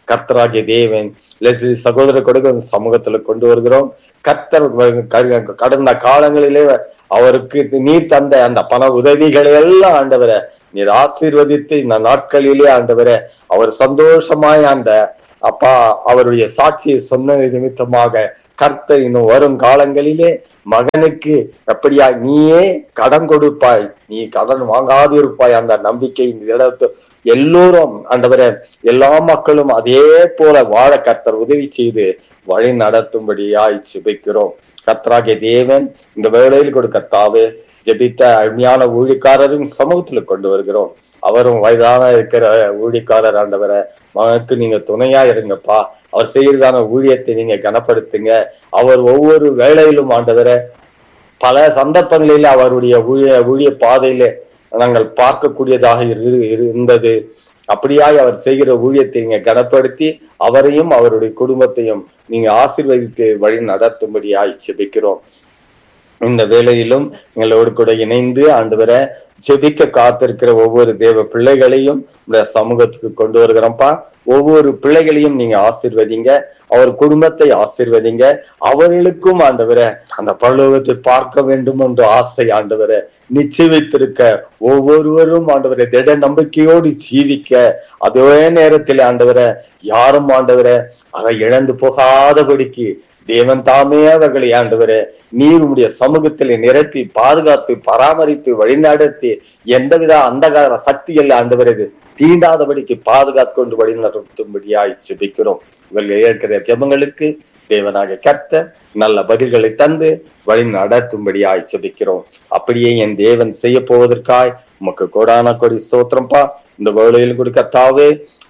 கர்த்தராகிய தேவன் லெஸ்லி சகோதர கொடுக்க சமூகத்துல கொண்டு வருகிறோம். கர்த்தர் கடந்த காலங்களிலே அவருக்கு நீர் தந்த அந்த பண உதவிகளை எல்லாம் ஆண்டவரை நீர் ஆசீர்வதித்து இந்த நாட்களிலே ஆண்டவரை அவர் சந்தோஷமாய் அந்த அப்பா அவருடைய சாட்சியை சொன்ன நிமித்தமாக கர்த்தர் இன்னும் வரும் காலங்களிலே மகனுக்கு எப்படியா நீயே கடன் கொடுப்பாய், நீ கடன் வாங்காது இருப்பாய், அந்த நம்பிக்கை எல்லோரும் ஆண்டவரை எல்லா மக்களும் அதே போல வாழ கர்த்தர் உதவி செய்து வழி நடத்தும்படியாய் ஜெபிக்கிறோம். கர்த்தராகிய தேவன் இந்த வேளையில் கூட கர்த்தாவே ஜெபித்த அருமையான ஊழியக்காரரும் சமூகத்துல கொண்டு வருகிறோம். அவரும் வயதான இருக்கிற ஊழியக்காரர் ஆண்டவரை மகனுக்கு நீங்க துணையா இருங்கப்பா, அவர் செய்யறதான ஊழியத்தை நீங்க கனப்படுத்துங்க. அவர் ஒவ்வொரு வேளையிலும் ஆண்டவரை பல சந்தர்ப்பங்களில அவருடைய ஊழிய ஊழிய பாதையில நாங்கள் பார்க்கக்கூடியதாக இருந்தது. அப்படியாய் அவர் செய்கிற ஊழியத்தை நீங்க கனப்படுத்தி அவரையும் அவருடைய குடும்பத்தையும் நீங்க ஆசீர்வதித்து வழி நடத்தும்படியாய் ஜெபிக்கிறோம். இந்த வேளையிலும் எங்களோடு கூட இணைந்து ஆண்டவரை ஜெபிக்க காத்திருக்கிற ஒவ்வொரு தேவ பிள்ளைகளையும் இந்த சமூகத்துக்கு கொண்டு வருகிறோம்ப்பா. ஒவ்வொரு பிள்ளைகளையும் நீங்க ஆசீர்வதிங்க, அவர் குடும்பத்தை ஆசீர்வதிங்க. அவர்களுக்கும் ஆண்டவரை அந்த பரலோகத்தை பார்க்க வேண்டும் என்ற ஆசை ஆண்டவரை நிச்சயித்திருக்க ஒவ்வொருவரும் ஆண்டவரை திட நம்பிக்கையோடு ஜீவிக்க, அதே நேரத்தில் ஆண்டவரை யாரும் ஆண்டவரை அதை இழந்து போகாதபடிக்கு தேவன் தாமே அவர்களை ஆண்டவரை நீர் உடைய சமூகத்திலே நிரப்பி பாதுகாத்து பராமரித்து வழிநடத்தி எந்தவித அந்தகார சக்திகள் ஆண்டவரை தீண்டாதபடிக்கு பாதுகாத்து கொண்டு வழி நடத்தும்படியாய் ஜெபிக்கிறோம். இவர்கள் ஏற்கிற ஜெபங்களுக்கு தேவனாக கர்த்தர் நல்ல பதில்களை தந்து வழி நடத்தும்படியாய் ஜெபிக்கிறோம். அப்படியே என் தேவன் செய்ய போவதற்காய் உமக்கு கோடான கோடி ஸ்தோத்திரம்பா. இந்த வேளையில் கூட கர்த்தாவே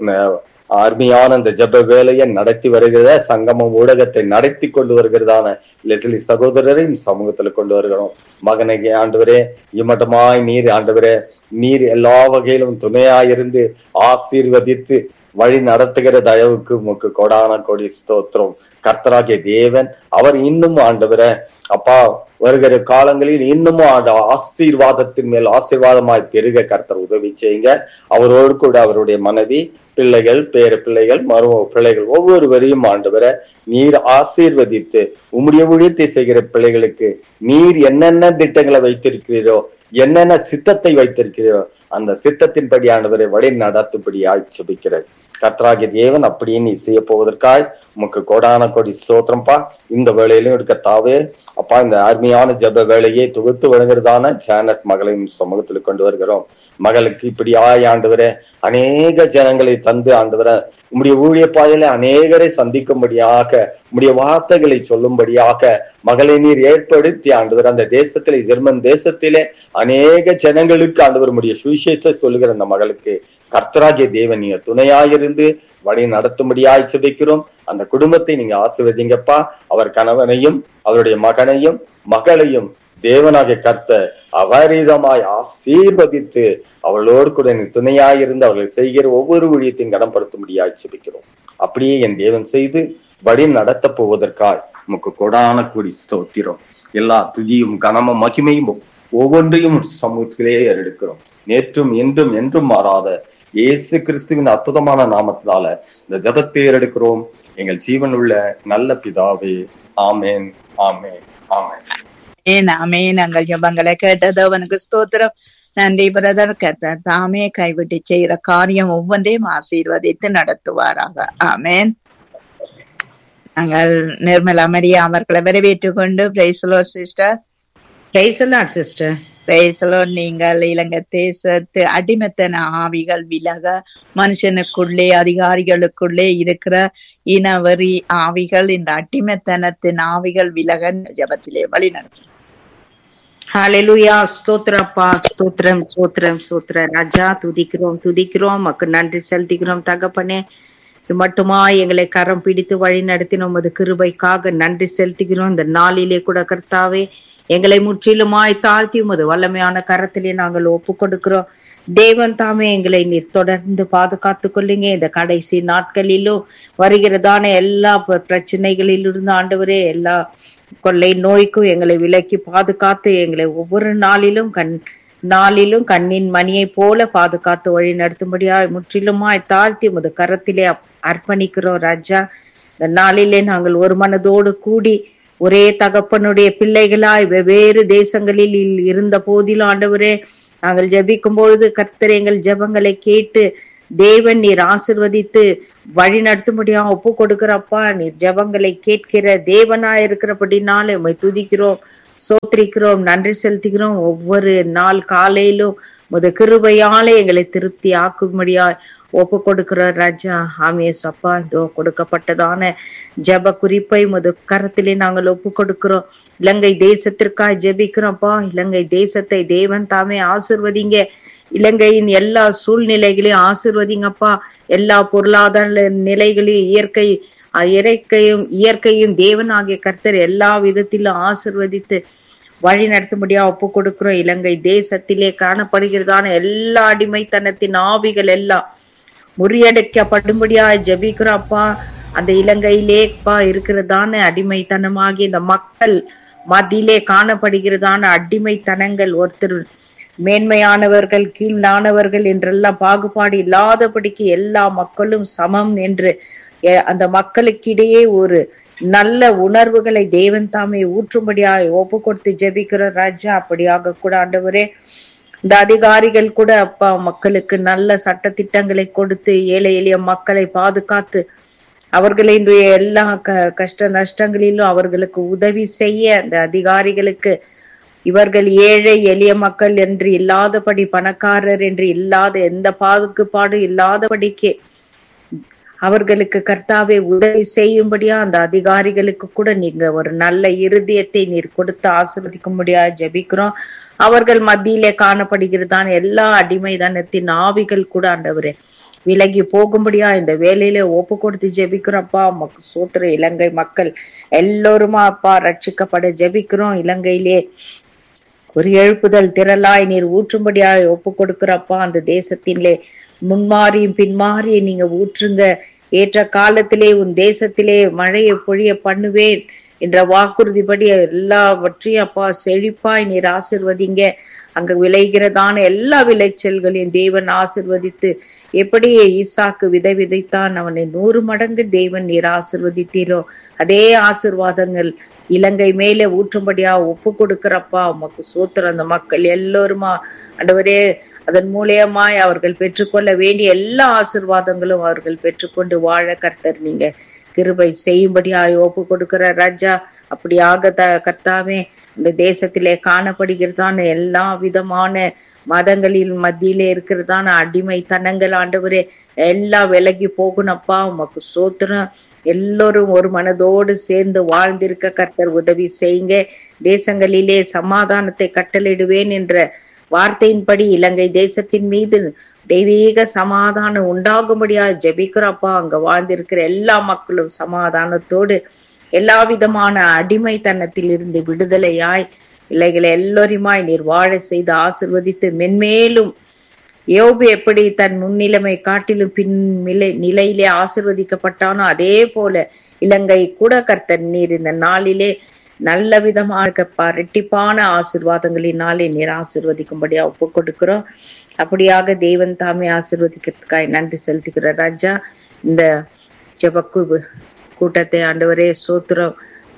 அருமையான இந்த ஜெப வேலையை நடத்தி வருகிற சங்கமம் ஊடகத்தை நடத்தி கொண்டு வருகிறதான லெஸ்லி சகோதரரையும் சமூகத்துல கொண்டு வருகிறோம். மகனை ஆண்டவரே இம்மட்டமாய் நீர் ஆண்டவரே நீர் எல்லா வகையிலும் துணையாயிருந்து ஆசீர்வதித்து வழி நடத்துகிற தயவுக்கு உமக்கு கோடான கோடி ஸ்தோத்திரம். கர்த்தராகிய தேவன் அவர் இன்னும் ஆண்டவரை அப்பா வருகிற காலங்களில் இன்னமும் அந்த ஆசீர்வாதத்தின் மேல் ஆசீர்வாதமாய் பெருக கர்த்தர் உதவி செய்யுங்க. அவரோடு கூட அவருடைய மனைவி, பிள்ளைகள், பேர பிள்ளைகள், மரும பிள்ளைகள் ஒவ்வொருவரையும் ஆண்டவரை நீர் ஆசீர்வதித்து உம்முடைய ஊழியத்தை செய்கிற பிள்ளைகளுக்கு நீர் என்னென்ன திட்டங்களை வைத்திருக்கிறீரோ, என்னென்ன சித்தத்தை வைத்திருக்கிறீரோ அந்த சித்தத்தின்படி ஆண்டவரை வழி நடத்தும்படியாய் ஜெபிக்கிறேன். கர்த்தராகிய தேவன் அப்படியே நீ செய்ய போவதற்காய் உமக்கு கோடான கோடி ஸ்தோத்திரம்பா. இந்த வேலையிலும் எடுக்கத்தாவே அப்பா இந்த அருமையான ஜெப வேலையை தொகுத்து வழங்குறதான ஜானட் மகளையும் சமூகத்தில் கொண்டு வருகிறோம். மகளுக்கு இப்படி ஆய் ஆண்டவரை அநேக ஜனங்களை தந்து ஆண்டவரை உம்முடைய ஊழிய பாதையில அநேகரை சந்திக்கும்படியாக உம்முடைய வார்த்தைகளை சொல்லும்படியாக மகளை நீர் ஏற்படுத்தி ஆண்டவர் அந்த தேசத்திலே ஜெர்மன் தேசத்திலே அநேக ஜனங்களுக்கு ஆண்டவர் உம்முடைய சுவிசேஷத்தை சொல்லுகிற அந்த மகளுக்கு கர்த்தராகிய தேவன் நீங்க துணையாயிருந்து வழி நடத்தும்படியாய் ஜெபிக்கிறோம். அந்த குடும்பத்தை நீங்க ஆசீர்வதிங்கப்பா. அவர் கணவனையும் அவருடைய மகனையும் மகளையும் தேவனாகிய கர்த்தர் அபரிதமாய் ஆசீர்வதித்து அவளோடு கூட துணையாயிருந்து அவர்கள் செய்கிற ஒவ்வொரு ஊழியத்தையும் கனப்படுத்தும்படியாய் ஜெபிக்கிறோம். அப்படியே என் தேவன் செய்து வழி நடத்த போவதற்காய் நமக்கு கொடான கூடி ஸ்தோத்திரம். எல்லா துதியும் கனமும் மகிமையும் ஒவ்வொன்றையும் சமூகத்திலே எடுக்கிறோம். நேற்றும் இன்றும் என்றும் மாறாத இயேசு கிறிஸ்துவின் அற்புதமான நாமத்தினால இந்த ஜெபத்தை எடுக்கிறோம். எங்கள் ஜீவன் உள்ள நல்ல பிதாவே, ஆமேன், ஆமேன், ஆமேன். ஆமேன். நாங்கள் ஜெபங்களை கேட்டது அவனுக்கு ஸ்தோத்திரம். நன்றி பிரதர். கர்த்தர் தாமே கைவிட்டு செய்கிற காரியம் ஒவ்வொன்றையும் ஆசீர்வதித்து நடத்துவாராக. ஆமேன். நாங்கள் நிர்மலா மரியா அவர்களை வரவேற்றுக் கொண்டு praise the Lord sister. Praise the Lord sister. Praise the Lord. நீங்கள் இலங்கை தேசத்து அடிமைத்தன ஆவிகள் விலக, மனுஷனுக்குள்ளே அதிகாரிகளுக்குள்ளே இருக்கிற இனவெறி ஆவிகள், இந்த அடிமைத்தனத்தின் ஆவிகள் விலக ஜெபத்திலே வழி நடத்தும். ஹல்லேலூயா. ஸ்தோத்திரப்பா, ஸ்தோத்திரம், ஸ்தோத்திரம், ஸ்தோத்திர ராஜா. துதிக்கிறோம், துதிக்கிறோம், மக்கு நன்றி செலுத்துகிறோம் தகப்பனே. மட்டுமா எங்களை கரம் பிடித்து வழி நடத்தினோம். அது கிருபைக்காக நன்றி செலுத்துகிறோம். இந்த நாளிலே கூட கர்த்தாவே எங்களை முற்றிலுமாய் தாழ்த்தி உமது வல்லமையான கரத்திலே நாங்கள் ஒப்பு கொடுக்கிறோம். தேவன் தாமே எங்களை நீர் தொடர்ந்து பாதுகாத்து கொள்ளுங்க. இந்த கடைசி நாட்களிலும் வருகிறதான எல்லா பிரச்சனைகளிலிருந்து ஆண்டவரே எல்லா கொள்ளை நோய்க்கும் எங்களை விலக்கி பாதுகாத்து எங்களை ஒவ்வொரு நாளிலும் கண் நாளிலும் கண்ணின் மணியை போல பாதுகாத்து வழி நடத்தும்படியா முற்றிலுமாய் தாழ்த்தி உமது கரத்திலே அர்ப்பணிக்கிறோம் ராஜா. இந்த நாளிலே நாங்கள் ஒரு மனதோடு கூடி ஒரே தகப்பனுடைய பிள்ளைகளாய் வெவ்வேறு தேசங்களில் இருந்த போதிலும் ஆண்டவரே நாங்கள் ஜெபிக்கும் பொழுது கர்த்தர் எங்கள் ஜெபங்களை கேட்டு தேவன் நீர் ஆசிர்வதித்து வழி நடத்தும்படியா ஒப்பு கொடுக்கிறப்பா. நீர் ஜெபங்களை கேட்கிற தேவனாய் இருக்கிறபடினாலே உம்மை துதிக்கிறோம், சோத்திரிக்கிறோம், நன்றி செலுத்துகிறோம். ஒவ்வொரு நாள் காலையிலும் முத கிருபையாலே எங்களை திருப்தி ஆக்கும்படியா ஒப்பு கொடுக்கிற ராஜா. ஆமேஸ் அப்பா, இதோ கொடுக்கப்பட்டதான ஜெப குறிப்பை முத கரத்திலே நாங்கள் ஒப்பு கொடுக்கிறோம். இலங்கை தேசத்திற்காக ஜெபிக்கிறோம்ப்பா. இலங்கை தேசத்தை தேவன் தாமே ஆசிர்வதிங்க. இலங்கையின் எல்லா சூழ்நிலைகளையும் ஆசிர்வதிங்கப்பா. எல்லா பொருளாதார நிலைகளையும் இயற்கை இயற்கையும் இயற்கையும் தேவன் ஆகிய கர்த்தர் எல்லா விதத்திலும் ஆசிர்வதித்து வழி நடத்தும்படியா ஒப்பு கொடுக்கிறோம். இலங்கை தேசத்திலே காணப்படுகிறதான எல்லா அடிமைத்தனத்தின் ஆவிகள் எல்லாம் முறியடைக்கப்படும்படியா ஜெபிக்கிறோம் அப்பா. அந்த இலங்கையிலேப்பா இருக்கிறதான அடிமைத்தனமாகி இந்த மக்கள் மத்தியிலே காணப்படுகிறதான அடிமைத்தனங்கள், ஒருத்தர் மேன்மையானவர்கள் கீழானவர்கள் என்றெல்லாம் பாகுபாடு இல்லாதபடிக்கு எல்லா மக்களும் சமம் என்று அந்த மக்களுக்கிடையே ஒரு நல்ல உணர்வுகளை தேவன் தாமே ஊற்றும்படியாய் ஒப்பு கொடுத்து ஜெபிக்கிற ராஜா. அப்படியாக கூட ஆண்டவரே இந்த அதிகாரிகள் கூட அப்பா மக்களுக்கு நல்ல சட்ட திட்டங்களை கொடுத்து ஏழை எளிய மக்களை பாதுகாத்து அவர்களினுடைய எல்லா க கஷ்ட நஷ்டங்களிலும் அவர்களுக்கு உதவி செய்ய அந்த அதிகாரிகளுக்கு இவர்கள் ஏழை எளிய மக்கள் என்று இல்லாதபடி, பணக்காரர் என்று இல்லாத எந்த பாகுபாடு இல்லாதபடிக்கு அவர்களுக்கு கர்த்தாவே உதவி செய்யும்படியா அந்த அதிகாரிகளுக்கு கூட நீங்க ஒரு நல்ல இருதயத்தை நீர் கொடுத்து ஆசீர்வதிக்கும்படியா ஜெபிக்கிறோம். அவர்கள் மத்தியிலே காணப்படுகிறதான எல்லா அடிமைதனத்தின் ஆவிகள் கூட ஆண்டவரே விலகி போகும்படியா இந்த வேலையில ஒப்பு கொடுத்து ஜெபிக்கிறோம்ப்பா. சோத்திர இலங்கை மக்கள் எல்லோருமா அப்பா ரட்சிக்கப்பட ஜெபிக்கிறோம். இலங்கையிலே ஒரு எழுப்புதல் திரளாய் நீர் ஊற்றும்படியாய் ஒப்பு கொடுக்கிறப்பா. அந்த தேசத்திலே முன்மாறியும் பின்மாறியும் நீங்க ஊற்றுங்க. ஏற்ற காலத்திலே உன் தேசத்திலே மழையை பொழிய பண்ணுவேன் என்ற வாக்குறுதிப்படி எல்லாவற்றையும் அப்பா செழிப்பாய் நீர் ஆசிர்வதிங்க. அங்க விளைகிறதான எல்லா விளைச்சல்களையும் தேவன் ஆசிர்வதித்து, எப்படி ஈசாக்கு விதை விதைத்தான் அவனை நூறு மடங்கு தேவன் நீர் ஆசிர்வதித்தீரோ அதே ஆசிர்வாதங்கள் இலங்கை மேலே ஊற்றும்படியா ஒப்பு கொடுக்கிறப்பா. உமக்கு சோத்திரம். அந்த மக்கள் எல்லோருமா ஆண்டவரே அதன் மூலியமாய் அவர்கள் பெற்றுக்கொள்ள வேண்டிய எல்லா ஆசிர்வாதங்களும் அவர்கள் பெற்றுக்கொண்டு வாழ கர்த்தர் நீங்க கிருபை செய்யும்படியாய் ஒப்பு கொடுக்கிற ராஜா. அப்படியாக த கர்த்தாவே இந்த தேசத்திலே காணப்படுகிறதான எல்லா விதமான மதங்களின் மத்தியிலே இருக்கிறதான அடிமைத்தனங்கள் ஆண்டவரே எல்லாம் விலகி போகணும்ப்பா. உமக்கு சோத்திரம். எல்லோரும் ஒரு மனதோடு சேர்ந்து வாழ்ந்திருக்க கர்த்தர் உதவி செய்யுங்க. தேசங்களிலே சமாதானத்தை கட்டளையிடுவேன் என்ற வார்த்தையின்படி இலங்கை தேசத்தின் மீது தெய்வீக சமாதானம் உண்டாகும்படியா ஜெபிக்கிறப்பா. அங்க வாழ்ந்திருக்கிற எல்லா மக்களும் சமாதானத்தோடு எல்லா விதமான அடிமைத்தனத்தில் இருந்து விடுதலையாய் பிள்ளைகளை எல்லோருமாய் நீர் வாழ செய்து ஆசிர்வதித்து மென்மேலும் யோபு எப்படி தன் முன்னிலைமை காட்டிலும் பின் நிலை நிலையிலே ஆசிர்வதிக்கப்பட்டானோ அதே போல இலங்கை கூட கர்த்தர் நீர் இந்த நாளிலே நல்ல விதமாக ரெட்டிப்பான ஆசிர்வாதங்களினாலே நீர் ஆசிர்வதிக்கும்படியா ஒப்பு கொடுக்கிறோம். அப்படியாக தேவன் தாமே ஆசிர்வதிக்கிறதுக்காய் நன்றி செலுத்துகிற ராஜா. இந்த ஜெபக்கு கூட்டத்தை ஆண்டவரே சோத்திரம்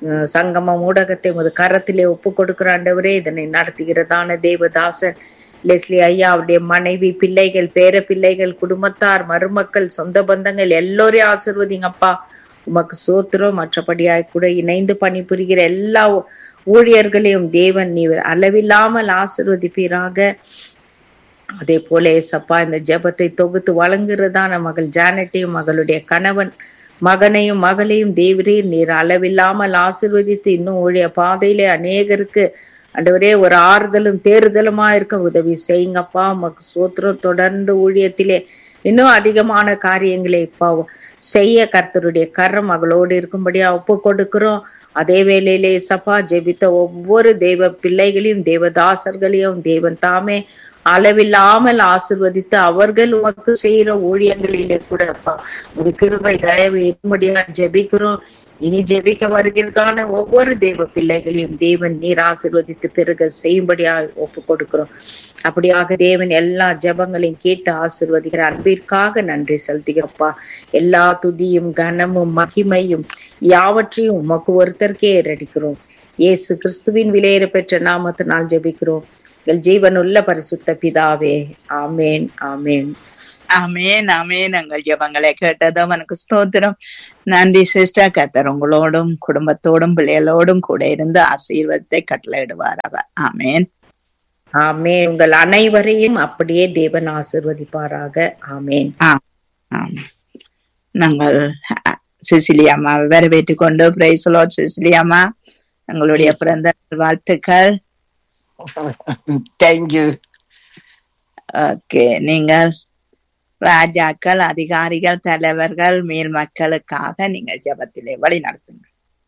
சங்கம ஊடகத்தை முத கரத்திலே ஒப்பு கொடுக்கிற ஆண்டவரே இதனை நடத்துகிறதான தேவதாசன் லெஸ்லி ஐயா, அவருடைய மனைவி, பிள்ளைகள், பேர பிள்ளைகள், குடும்பத்தார், மருமக்கள், சொந்த பந்தங்கள் எல்லோரையும் ஆசிர்வதிங்கப்பா. உமக்கு சோத்திரம். மற்றபடியாய் கூட இணைந்து பணிபுரிகிற எல்லா ஊழியர்களையும் தேவன் நீ அளவில்லாமல் ஆசிர்வதிப்பீராக. அதே போல ஏசப்பா இந்த ஜெபத்தை தொகுத்து வழங்குறதான மகள் ஜானட்டையும் மகளுடைய கணவன் மகனையும் மகளையும் தேவரீர் நீர் அளவில்லாமல் ஆசிர்வதித்து இன்னும் ஊழிய பாதையிலே அநேகருக்கு ஆண்டவரே ஒரு ஆறுதலும் தேறுதலுமா இருக்க உதவி செய்யுங்கப்பா. உமக்கு சோத்திரம். தொடர்ந்து ஊழியத்திலே இன்னும் அதிகமான காரியங்களை இப்போ செய்ய கர்த்தருடைய கரம் மகளோடு இருக்கும்படியா ஒப்பு கொடுக்கிறோம். அதே வேளையிலே சப்பா ஜெபித்த ஒவ்வொரு தெய்வ பிள்ளைகளையும் தேவதாசர்களையும் தேவன் தாமே அளவில்லாமல் ஆசிர்வதித்து அவர்கள் உமக்கு செய்யற ஊழியங்களிலே கூட அப்பா ஒரு கிருபை தயவு இருக்கும்படியா ஜெபிக்கிறோம். இனி ஜெபிக்க வருகிறதான ஒவ்வொரு தேவ பிள்ளைகளையும் தேவன் நீர் ஆசீர்வதித்து பெருக செய்யும்படியாக ஒப்பு கொடுக்கிறோம். அப்படியாக தேவன் எல்லா ஜெபங்களையும் கேட்டு ஆசீர்வதிக்கிற அன்பிற்காக நன்றி செலுத்துகிறப்பா. எல்லா துதியும் கனமும் மகிமையும் யாவற்றையும் உமக்கு ஒருத்தருக்கே ஏறடிக்கிறோம். இயேசு கிறிஸ்துவின் விலையேற பெற்ற நாமத்தினால் ஜெபிக்கிறோம் எங்கள் ஜீவனுள்ள பரிசுத்த பிதாவே. ஆமேன் ஆமேன் ஆமேன் ஆமேன். எங்கள் ஜெபங்களை கேட்டதும் எனக்கு ஸ்தோத்திரம். நன்றி சிஸ்டர். கர்த்தர் உங்களோடும் குடும்பத்தோடும் பிள்ளைகளோடும் கூட இருந்து ஆசீர்வாதத்தை கட்டளையிடுவாராக. ஆமேன் ஆமேன். உங்கள் அனைவரையும் அப்படியே தேவன் ஆசீர்வதிப்பாராக. ஆமேன். நாங்கள் சிசிலியாமா வரவேற்றுக் கொண்டு பிரைஸ் லார்ட் சிசிலியாமா, எங்களுடைய பிறந்த வாழ்த்துக்கள். தேங்க்யூ. ஓகே, நீங்கள் ராஜாக்கள், அதிகாரிகள், தலைவர்கள், மேல் மக்களுக்காக நீங்கள் ஜெபத்திலே வழி நடத்துங்க.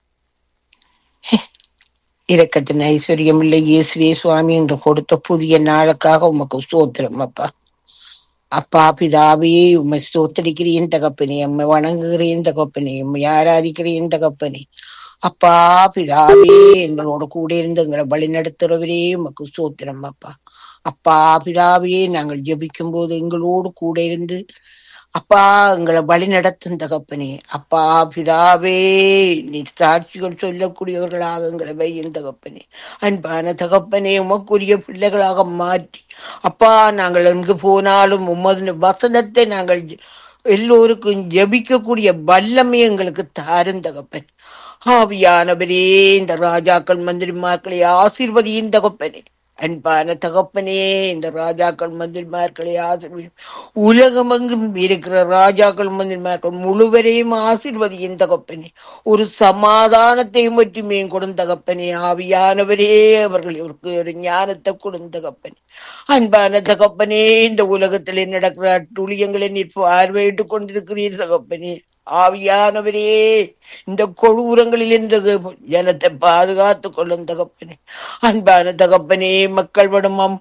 இரக்கத்தின் ஐஸ்வர்யம் இல்லை இயேசுவே சுவாமி என்று கொடுத்த புதிய நாளுக்காக உமக்கு ஸ்தோத்திரம் அப்பா. அப்பா பிதாவே உம்மை ஸ்தோத்திரிக்கிறேன் தகப்பனே, உம்மை வணங்குகிறேன் தகப்பனே, உம்மை ஆராதிக்கிறேன் தகப்பனே. அப்பா பிதாவே எங்களோட கூட இருந்து எங்களை வழி நடத்துறவரே உமக்கு ஸ்தோத்திரம் அப்பா. அப்பா பிதாவே நாங்கள் ஜெபிக்கும் போது எங்களோடு கூட இருந்து அப்பா எங்களை வழி நடத்தும் தகப்பனே. அப்பா பிதாவே நீ சாட்சிகள் சொல்லக்கூடியவர்களாக எங்களை வையும் தகப்பனே. அன்பான தகப்பனே உமக்குரிய பிள்ளைகளாக மாற்றி அப்பா நாங்கள் எங்கு போனாலும் உமது வசனத்தை நாங்கள் எல்லோருக்கும் ஜெபிக்கக்கூடிய வல்லமை எங்களுக்கு தாரும் தகப்பன். ஆவியானவரே இந்த ராஜாக்கள் மந்திரிமார்களை ஆசீர்வதியும் தகப்பனே. அன்பான தகப்பனே இந்த ராஜாக்கள் மந்திரிமார்களை ஆசீர்வதியும். உலகமெங்கும் இருக்கிற ராஜாக்கள் மந்திரிமார்கள் முழுவரையும் ஆசீர்வதியும் தகப்பனே. ஒரு சமாதானத்தையும் மட்டுமே கொடுந்த தகப்பனே. ஆவியானவரே அவர்களுக்கு ஒரு ஞானத்தை கொடுந்த தகப்பனே. அன்பான தகப்பனே இந்த உலகத்திலே நடக்கிற அட்டுழியங்களை நீர் பார்வையிட்டு கொண்டிருக்கிறீர் தகப்பனே. ஆவியானவரே இந்த கொடூரங்களில் இந்த ஜனத்தை பாதுகாத்து கொள்ளும் தகப்பனே. அன்பான தகப்பனே மக்கள் படும்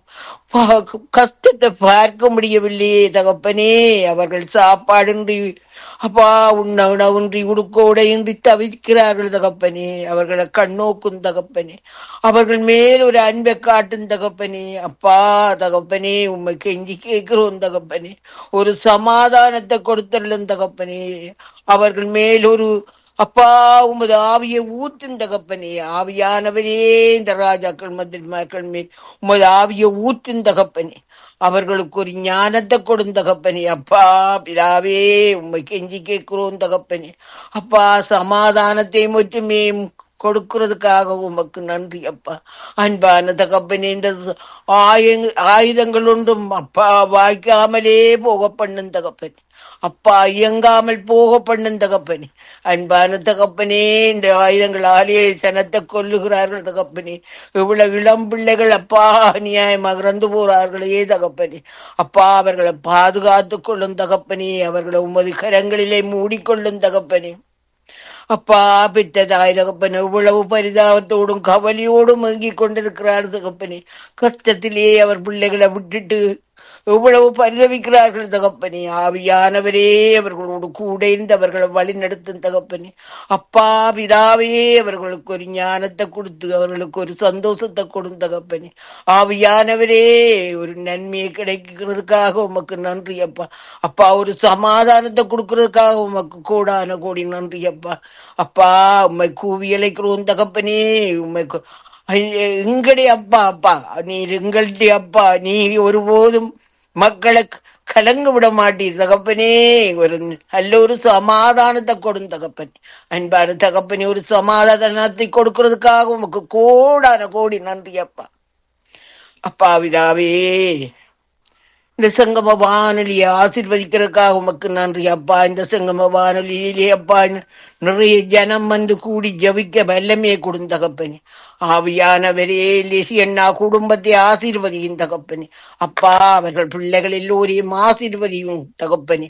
கஷ்டத்தை பார்க்க முடியவில்லையே தகப்பனே. அவர்கள் சாப்பாடின்றி அப்பா உண்ண உணவுன்றி உடுக்க உடையின்றி தவிக்கிறார்கள் தகப்பனே. அவர்களை கண்ணோக்கும் தகப்பனே. அவர்கள் மேல் ஒரு அன்பை காட்டும் தகப்பனே. அப்பா தகப்பனே உண்மை கெஞ்சி கேட்கிறோம் தகப்பனே. ஒரு சமாதானத்தை கொடுத்துள்ளும் தகப்பனே. அவர்கள் மேல் ஒரு அப்பா உமது ஆவியை ஊற்றும் தகப்பனே. ஆவியானவரே இந்த ராஜாக்கள் மந்திரிமார்கள் மேல் உமது ஆவியை ஊற்றும் தகப்பனே. அவர்களுக்கு ஒரு ஞானத்தை கொடுந்த தகப்பனே. அப்பா பிதாவே உண்மை கெஞ்சி கேட்கிறோம் தகப்பனே. அப்பா சமாதானத்தை மட்டுமே கொடுக்கிறதுக்காக உமக்கு நன்றி அப்பா. அன்பான தகப்பனே இந்த ஆயு ஆயுதங்கள் ஒன்றும் அப்பா வாய்க்காமலே போக பண்ணும் தகப்பனே. அப்பா இயங்காமல் போக பண்ணும் தகப்பனே. அன்பான தகப்பனே இந்த ஆயுதங்களாலே சனத்தை கொல்லுகிறார்கள் தகப்பனே. இவ்வளவு இளம் பிள்ளைகள் அப்பா நியாயமாக இறந்து போறார்களே தகப்பனே. அப்பா அவர்களை பாதுகாத்து கொள்ளும் தகப்பனே. அவர்களை உமது கரங்களிலே மூடிக்கொள்ளும் தகப்பனே. அப்பா பெற்றதாய் தகப்பனே இவ்வளவு பரிதாபத்தோடும் கவலையோடும் ஏங்கி கொண்டிருக்கிறார் தகப்பனே. கஷ்டத்திலே அவர் பிள்ளைகளை விட்டுட்டு எவ்வளவு பரிதவிக்கிறார்கள் தகப்பனே. ஆவியானவரே அவர்களோடு கூட இருந்து அவர்களை வழி நடத்தும் தகப்பனே. அப்பா பிதாவே அவர்களுக்கு ஒரு ஞானத்தை கொடுத்து அவர்களுக்கு ஒரு சந்தோஷத்தை கொடுத்து தகப்பனே. ஆவியானவரே ஒரு நன்மையை கிடைக்கிறதுக்காக உமக்கு நன்றி அப்பா. அப்பா ஒரு சமாதானத்தை கொடுக்கறதுக்காக உமக்கு கூடான கோடி நன்றி அப்பா. அப்பா உம்மை கூவி அழைக்கிறோம் தகப்பனே. உம்மை எங்களுடைய அப்பா அப்பா நீர் எங்களுடைய அப்பா. நீ ஒருபோதும் மக்களை கலங்க விட மாட்டீர் தகப்பனே. ஒரு நல்ல ஒரு சமாதானத்தை கொடுங்க தகப்பனே. அன்பான தகப்பனே ஒரு சமாதானத்தை கொடுக்கறதுக்காக உமக்கு கோடான கோடி நன்றி அப்பா. அப்பா விதாவே இந்த சங்கம வானொலியை ஆசீர்வதிக்கிறதுக்காக உமக்கு நன்றி அப்பா. இந்த சங்கம வானொலியிலே அப்பா நிறைய ஜனம் வந்து கூடி ஜபிக்க வல்லமையை கொடுங்க தகப்பனே. ஆவியானவரே லிசியண்ணா குடும்பத்தை ஆசீர்வதியும் தகப்பனே. அப்பா அவர்கள் பிள்ளைகள் எல்லோரையும் ஆசீர்வதியும் தகப்பனே.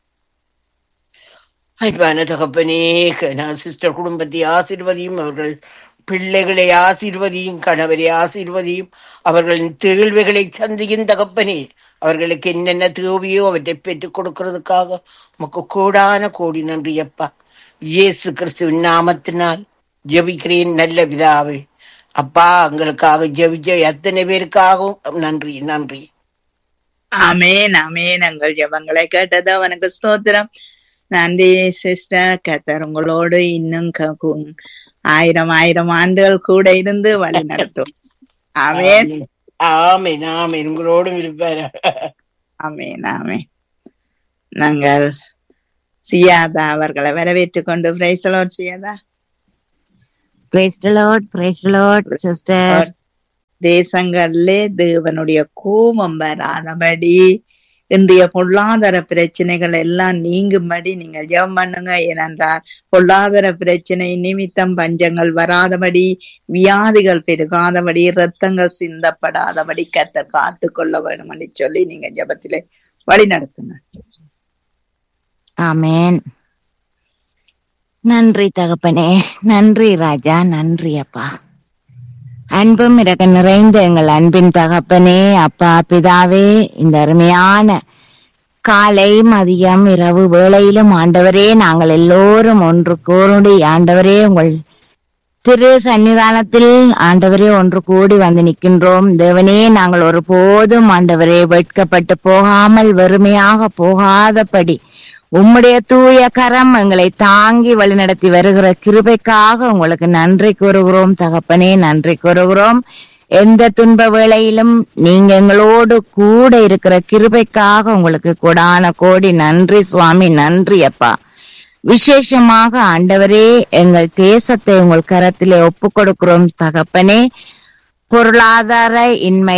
அன்பான தகப்பனே நான் சிஸ்டர் குடும்பத்தை ஆசீர்வதியும். அவர்கள் பிள்ளைகளை ஆசீர்வதியும். கணவரை ஆசீர்வதியும். அவர்களின் தேழ்வுகளை சந்தியும் தகப்பனே. அவர்களுக்கு என்னென்ன தேவையோ அவற்றை பெற்றுக் கொடுக்கறதுக்காக உமக்கு கோடான கோடி நன்றி அப்பா. இயேசு கிறிஸ்துவின் நாமத்தினால் ஜெபிக்கிறேன் நல்ல பிதாவே. அப்பா, எங்களுக்காக ஜெபிச்ச எத்தனை பேருக்காகவும் நன்றி நன்றி. ஆமேன் ஆமேன். எங்கள் ஜெபங்களை கேட்டது அவனுக்கு ஸ்தோத்திரம். நன்றி சிஸ்டர். கர்த்தர் உங்களோடு இன்னும் ஆயிரம் ஆயிரம் ஆண்டுகள் கூட இருந்து வழி நடத்தும். ஆமேன் ஆமேன் ஆமேன். உங்களோடும் இருப்பார். ஆமேன் ஆமேன். நாங்கள் சியாதா அவர்களை வரவேற்றுக் கொண்டு praise the Lord. சியாதா. Praise the Lord. Praise the Lord sister. தேசங்களிலே தேவனுடைய கோபம் வராதபடி இன்றைய பொருளாதார பிரச்சனைகள் எல்லாம் நீங்கும்படி நீங்கள் ஜெபம் பண்ணுங்க. ஏனென்றால் பொருளாதார பிரச்சனை நிமித்தம் பஞ்சங்கள் வராதபடி, வியாதிகள் பெருகாதபடி, இரத்தங்கள் சிந்தப்படாதபடி கர்த்தர் காத்து கொள்ள வேண்டும் என்று சொல்லி நீங்க ஜெபத்திலே வழி நடத்துங்க. ஆமேன். நன்றி தகப்பனே, நன்றி ராஜா, நன்றி அப்பா. அன்பும் இறக்க நிறைந்த எங்கள் அன்பின் தகப்பனே, அப்பா பிதாவே, இந்த அருமையான காலை மதியம் இரவு வேளையிலும் ஆண்டவரே நாங்கள் எல்லோரும் ஒன்று கூடி ஆண்டவரே உங்கள் திரு சன்னிதானத்தில் ஆண்டவரே ஒன்று கூடி வந்து நிற்கின்றோம். தேவனே, நாங்கள் ஒரு போதும் ஆண்டவரே வெட்கப்பட்டு போகாமல் வெறுமையாக போகாதபடி உம்முடைய தூய கரம் எங்களை தாங்கி வழிநடத்தி வருகிற கிருபைக்காக உங்களுக்கு நன்றி கூறுகிறோம் தகப்பனே, நன்றி கூறுகிறோம். எந்த துன்ப வேளையிலும் நீங்க எங்களோடு கூட இருக்கிற கிருபைக்காக உங்களுக்கு கொடான கோடி நன்றி சுவாமி, நன்றி அப்பா. விசேஷமாக ஆண்டவரே, எங்கள் தேசத்தை உங்கள் கரத்திலே ஒப்பு கொடுக்கிறோம் தகப்பனே. பொருளாதார இன்மை,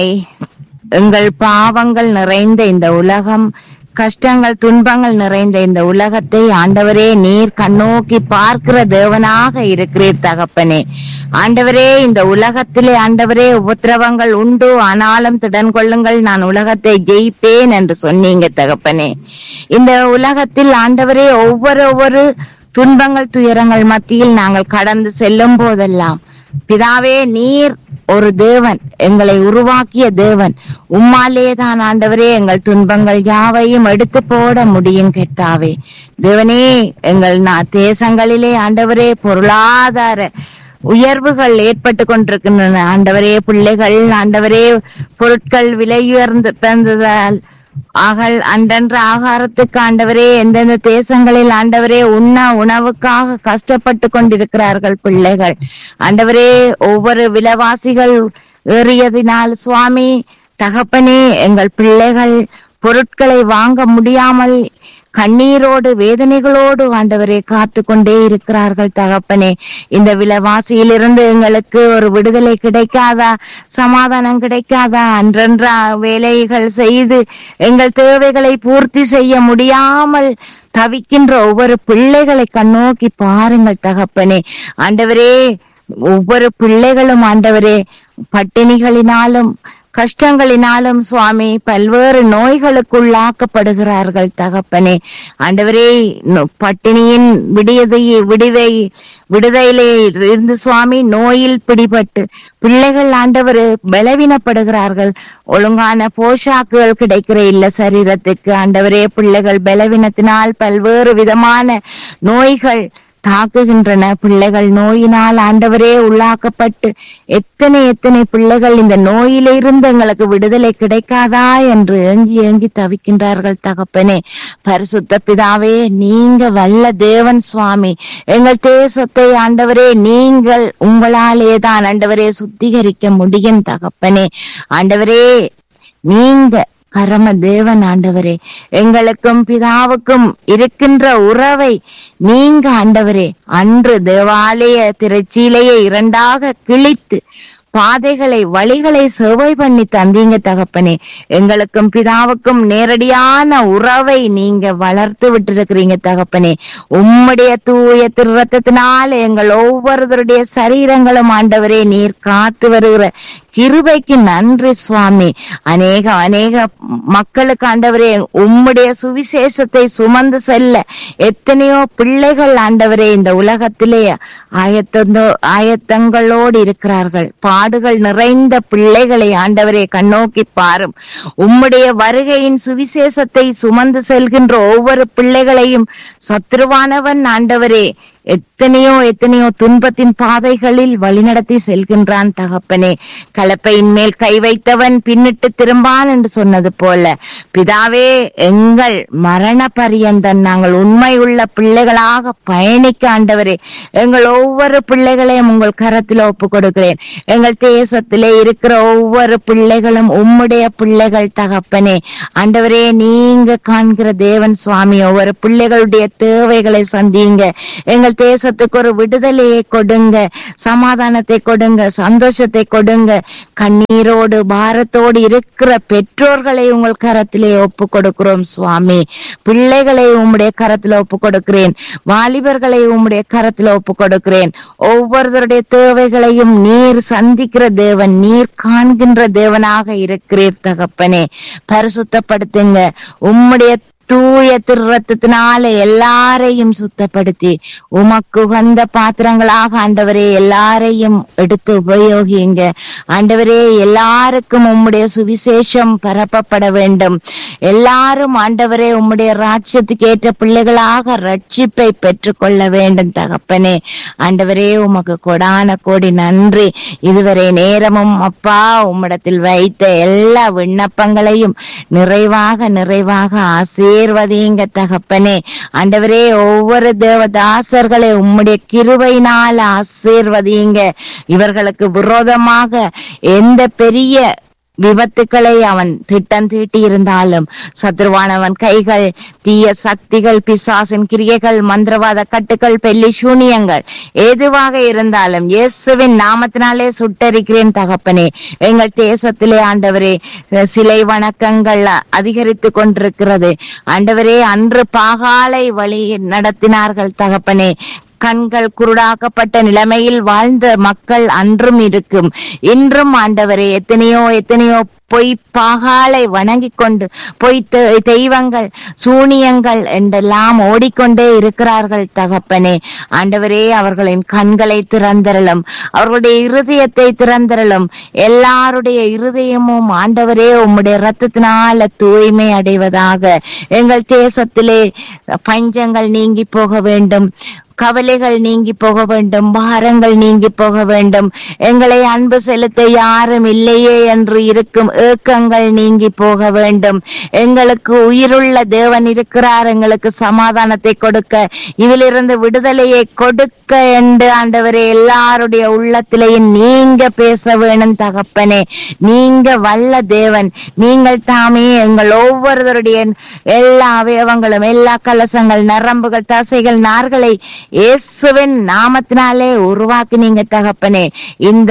எங்கள் பாவங்கள் நிறைந்த இந்த உலகம், கஷ்டங்கள் துன்பங்கள் நிறைந்த இந்த உலகத்தை ஆண்டவரே நீர் கண்ணோக்கி பார்க்கிற தேவனாக இருக்கிறீர் தகப்பனே. ஆண்டவரே, இந்த உலகத்திலே ஆண்டவரே உபத்திரவங்கள் உண்டு, ஆனாலும் திடன் கொள்ளுங்கள், நான் உலகத்தை ஜெயிப்பேன் என்று சொன்னீங்க தகப்பனே. இந்த உலகத்தில் ஆண்டவரே ஒவ்வொரு ஒவ்வொரு துன்பங்கள் துயரங்கள் மத்தியில் நாங்கள் கடந்து செல்லும் போதெல்லாம் பிதாவே, நீர் ஒரு தேவன், எங்களை உருவாக்கிய தேவன். உம்மாலே தான் ஆண்டவரே எங்கள் துன்பங்கள் யாவையும் எடுத்து போட முடியும் கர்த்தாவே. தேவனே, எங்கள் தேசங்களிலே ஆண்டவரே பொருளாதார உயர்வுகள் ஏற்பட்டு கொண்டிருக்கின்றன ஆண்டவரே. பிள்ளைகள் ஆண்டவரே பொருட்கள் விலை உயர்ந்ததால் ஆகல் அன்றன்ற ஆகாரத்துக்கு ஆண்டவரே எந்தெந்த தேசங்களில் ஆண்டவரே உண்ண உணவுக்காக கஷ்டப்பட்டு கொண்டிருக்கிறார்கள் பிள்ளைகள். ஆண்டவரே, ஒவ்வொரு விலைவாசிகள் ஏறியதினால் சுவாமி தகப்பனே, எங்கள் பிள்ளைகள் பொருட்களை வாங்க முடியாமல் கண்ணீரோடு வேதனைகளோடு ஆண்டவரே காத்து கொண்டே இருக்கிறார்கள் தகப்பனே. இந்த விலைவாசியிலிருந்து எங்களுக்கு ஒரு விடுதலை கிடைக்காதா, சமாதானம் கிடைக்காதா? அன்றன்ற வேலைகள் செய்து எங்கள் தேவைகளை பூர்த்தி செய்ய முடியாமல் தவிக்கின்ற ஒவ்வொரு பிள்ளைகளை கண்ணோக்கி பாருங்கள் தகப்பனே. ஆண்டவரே, ஒவ்வொரு பிள்ளைகளும் ஆண்டவரே பட்டினிகளினாலும் கஷ்டங்களினாலும் சுவாமி பல்வேறு நோய்களுக்குள்ளாக்கப்படுகிறார்கள் தகப்பனே. ஆண்டவரே, பட்டினியின் விடியதை விடுவை விடுதலை இருந்து சுவாமி நோயில் பிடிபட்டு பிள்ளைகள் ஆண்டவர் பலவீனப்படுகிறார்கள். ஒழுங்கான போஷாக்குகள் கிடைக்கிற இல்ல சரீரத்துக்கு ஆண்டவரே. பிள்ளைகள் பலவீனத்தினால் பல்வேறு விதமான நோய்கள் தாக்குகின்றன. பிள்ளைகள் நோயினால் ஆண்டவரே உள்ளாக்கப்பட்டு எத்தனை எத்தனை பிள்ளைகள் இந்த நோயிலிருந்து எங்களுக்கு விடுதலை கிடைக்காதா என்று ஏங்கி ஏங்கி தவிக்கின்றார்கள் தகப்பனே. பரிசுத்த பிதாவே, நீங்க வல்ல தேவன் சுவாமி. எங்கள் தேசத்தை ஆண்டவரே நீங்கள் உங்களாலேதான் ஆண்டவரே சுத்திகரிக்க முடியும் தகப்பனே. ஆண்டவரே, நீங்க பரம தேவன் ஆண்டவரே. எங்களுக்கும் பிதாவுக்கும் இருக்கின்ற உறவை நீங்க ஆண்டவரே அன்று தேவாலய திரைச்சீலையை இரண்டாக கிழித்து பாதைகளை வழிகளை சேவை பண்ணி தந்தீங்க தகப்பனே. எங்களுக்கும் பிதாவுக்கும் நேரடியான உறவை நீங்க வளர்த்து விட்டிருக்கிறீங்க தகப்பனே. உம்முடைய தூய திருரத்தத்தினால எங்கள் ஒவ்வொருவருடைய சரீரங்களும் ஆண்டவரே நீர் காத்து வருகிற கிருபைக்கு நன்றி சுவாமி. அநேக அநேக மக்களுக்கு ஆண்டவரே உம்முடைய சுவிசேஷத்தை சுமந்து செல்ல எத்தனையோ பிள்ளைகள் ஆண்டவரே இந்த உலகத்திலே ஆயத்தந்தோ ஆயத்தங்களோடு இருக்கிறார்கள். பாடுகள் நிறைந்த பிள்ளைகளை ஆண்டவரே கண்ணோக்கி பாரும். உம்முடைய வருகையின் சுவிசேஷத்தை சுமந்து செல்கின்ற ஒவ்வொரு பிள்ளைகளையும் சத்ருவானவன் ஆண்டவரே எத்தனையோ எத்தனையோ துன்பத்தின் பாதைகளில் வழிநடத்தி செல்கின்றான் தகப்பனே. கலப்பையின் மேல் கை வைத்தவன் பின்னிட்டு திரும்பான் என்று சொன்னது போல பிதாவே, எங்கள் மரண பரியந்தன் நாங்கள் உண்மை உள்ள பிள்ளைகளாக பயணிக்க ஆண்டவரே எங்கள் ஒவ்வொரு பிள்ளைகளையும் உங்கள் கரத்தில் ஒப்பு கொடுக்கிறேன். எங்கள் தேசத்திலே இருக்கிற ஒவ்வொரு பிள்ளைகளும் உம்முடைய பிள்ளைகள் தகப்பனே. ஆண்டவரே, நீங்க காண்கிற தேவன் சுவாமி, ஒவ்வொரு பிள்ளைகளுடைய தேவைகளை சந்திங்க. எங்கள் தேசத்துக்கு ஒரு விடுதலையை கொடுங்க, சமாதானத்தை கொடுங்க, சந்தோஷத்தை கொடுங்க. கண்ணீரோடு பாரத்தோடு இருக்கிற பெற்றோர்களை உங்கள் கரத்திலே ஒப்பு கொடுக்கிறோம் சுவாமி. பிள்ளைகளை உம்முடைய கரத்தில் ஒப்பு கொடுக்கிறேன். வாலிபர்களை உம்முடைய கரத்தில் ஒப்பு கொடுக்கிறேன். ஒவ்வொருவருடைய தேவைகளையும் நீர் சந்திக்கிற தேவன், நீர் காண்கின்ற தேவனாக இருக்கிறீர் தகப்பனே. பரிசுத்தப்படுத்துங்க. உம்முடைய தூய திருரத்தினால எல்லாரையும் சுத்தப்படுத்தி உமக்கு உகந்த பாத்திரங்களாக ஆண்டவரே எல்லாரையும் எடுத்து உபயோகிங்க. ஆண்டவரே, எல்லாருக்கும் உம்முடைய சுவிசேஷம் பரப்பப்பட வேண்டும். எல்லாரும் ஆண்டவரே உம்முடைய ராஜ்யத்துக்கு ஏற்ற பிள்ளைகளாக ரட்சிப்பை பெற்றுக் கொள்ள வேண்டும் தகப்பனே. ஆண்டவரே, உமக்கு கொடான கோடி நன்றி. இதுவரை நேரமும் அப்பா உம்மிடத்தில் வைத்த எல்லா விண்ணப்பங்களையும் நிறைவாக நிறைவாக ஆசீர்வதிங்க தகப்பனே. ஆண்டவரே, ஒவ்வொரு தேவதாசர்களை உம்முடைய கிருபையினால் ஆசீர்வதிங்க. இவர்களுக்கு விரோதமாக எந்த பெரிய விபத்துக்களை அவன் திட்டம் தீட்டி இருந்தாலும் சத்ருவானவன் கைகள், தீய சக்திகள், பிசாசின் கிரியைகள், மந்திரவாத கட்டுகள், பெல்லி சூனியங்கள் எதுவாக இருந்தாலும் இயேசுவின் நாமத்தினாலே சுட்டரிக்கிறேன் தகப்பனே. எங்கள் தேசத்திலே ஆண்டவரே சிலை வணக்கங்கள் அதிகரித்து கொண்டிருக்கிறது. ஆண்டவரே, அன்று பாகாலை வழி நடத்தினார்கள் தகப்பனே. கண்கள் குருடாக்கப்பட்ட நிலைமையில் வாழ்ந்த மக்கள் அன்றும் இருக்கும், இன்றும் ஆண்டவரே எத்தனையோ எத்தனையோ பொய் பாகாலை வணங்கி கொண்டு பொய் தெய்வங்கள், சூனியங்கள் என்றெல்லாம் ஓடிக்கொண்டே இருக்கிறார்கள் தகப்பனே. ஆண்டவரே, அவர்களின் கண்களை திறந்தரலும், அவர்களுடைய இருதயத்தை திறந்தரலும். எல்லாருடைய இருதயமும் ஆண்டவரே உம்முடைய இரத்தத்தினால தூய்மை அடைவதாக. எங்கள் தேசத்திலே பஞ்சங்கள் நீங்கி போக வேண்டும், கவலைகள் நீங்கி போக வேண்டும், பாரங்கள் நீங்கி போக வேண்டும். எங்களை அன்பு செலுத்த யாரும் இல்லையே என்று இருக்கும் ஏக்கங்கள் நீங்கி போக வேண்டும். எங்களுக்கு உயிருள்ள தேவன் இருக்கிறார், எங்களுக்கு சமாதானத்தை கொடுக்க, இதிலிருந்து விடுதலையை கொடுக்க என்று ஆண்டவரே எல்லாருடைய உள்ளத்திலேயும் நீங்க பேச வேணும் தகப்பனே. நீங்க வல்ல தேவன், நீங்கள் தாமே எங்கள் ஒவ்வொருவருடைய எல்லா அவயவங்களும், எல்லா கலசங்கள், நரம்புகள், தசைகள், நார்களை இயேசுவின் நாமத்தினாலே உருவாக்குனீங்க தகப்பனே. இந்த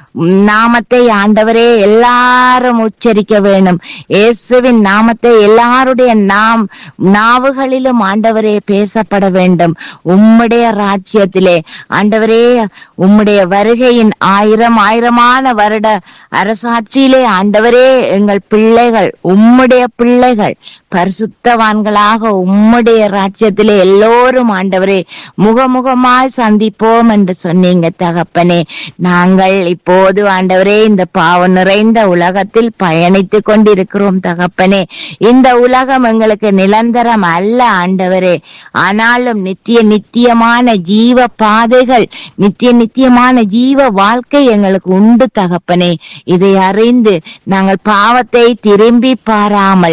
நாமத்தை ஆண்டவரே எல்லாரும் உச்சரிக்க வேணும். இயேசுவின் நாமத்தை எல்லாருடைய நாம் நாவுகளிலும் ஆண்டவரே பேசப்பட வேண்டும். உம்முடைய ராஜ்யத்திலே ஆண்டவரே உம்முடைய வருகையின் ஆயிரம் ஆயிரமான வருட அரசாட்சியிலே ஆண்டவரே எங்கள் பிள்ளைகள், உம்முடைய பிள்ளைகள் பரிசுத்தவான்களாக உம்முடைய ராஜ்யத்திலே எல்லோரும் ஆண்டவரே முகமுகமாய் சந்திப்போம் என்று சொன்னீங்க தகப்பனே. நாங்கள் இப்போது ஆண்டவரே இந்த பாவம் நிறைந்த உலகத்தில் பயணித்துக் கொண்டிருக்கிறோம் தகப்பனே. இந்த உலகம் எங்களுக்கு நிரந்தரம் அல்ல ஆண்டவரே, ஆனாலும் நித்திய நித்தியமான ஜீவ பாதைகள், நித்திய நித்தியமான ஜீவ வாழ்க்கை எங்களுக்கு உண்டு தகப்பனே. இதை அறிந்து நாங்கள் பாவத்தை திரும்பி பாராமல்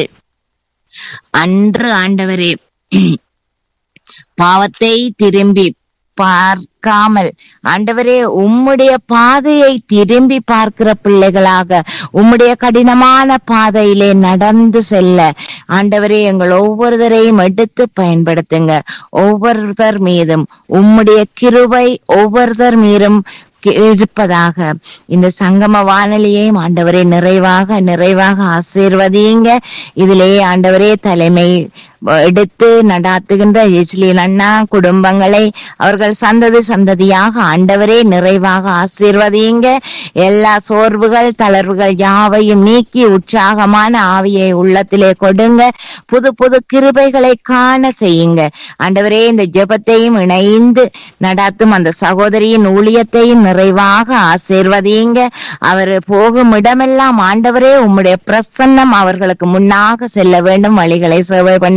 அன்று ஆண்டவரே பாவத்தை திரும்பி பார்க்காமல் ஆண்டவரே உம்முடைய பாதையை திரும்பி பார்க்கிற பிள்ளைகளாக உம்முடைய கடினமான பாதையிலே நடந்து செல்ல ஆண்டவரே எங்கள் ஒவ்வொருவரையும் எடுத்து பயன்படுத்துங்க. ஒவ்வொருத்தர் மீதும் உம்முடைய கிருபை ஒவ்வொருத்தர் மீதும் இருப்பதாக. இந்த சங்கம வானொலியையும் ஆண்டவரே நிறைவாக நிறைவாக ஆசீர்வதிங்க. இதிலே ஆண்டவரே தலைமை எடுத்து நடாத்துகின்ற இஸ்ரேல் அண்ணா குடும்பங்களை அவர்கள் சந்ததி சந்ததியாக ஆண்டவரே நிறைவாக ஆசீர்வதிங்க. எல்லா சோர்வுகள் தளர்வுகள் யாவையும் நீக்கி உற்சாகமான ஆவியை உள்ளத்திலே கொடுங்க. புது புது கிருபைகளை காண செய்யுங்க ஆண்டவரே. இந்த ஜெபத்தையும் இணைந்து நடாத்தும் அந்த சகோதரியின் ஊழியத்தையும் நிறைவாக ஆசீர்வதிங்க. அவர் போகும் இடமெல்லாம் ஆண்டவரே உம்முடைய பிரசன்னம் அவர்களுக்கு முன்னாக செல்ல வேண்டும். வழிகளை சேவை பண்ணி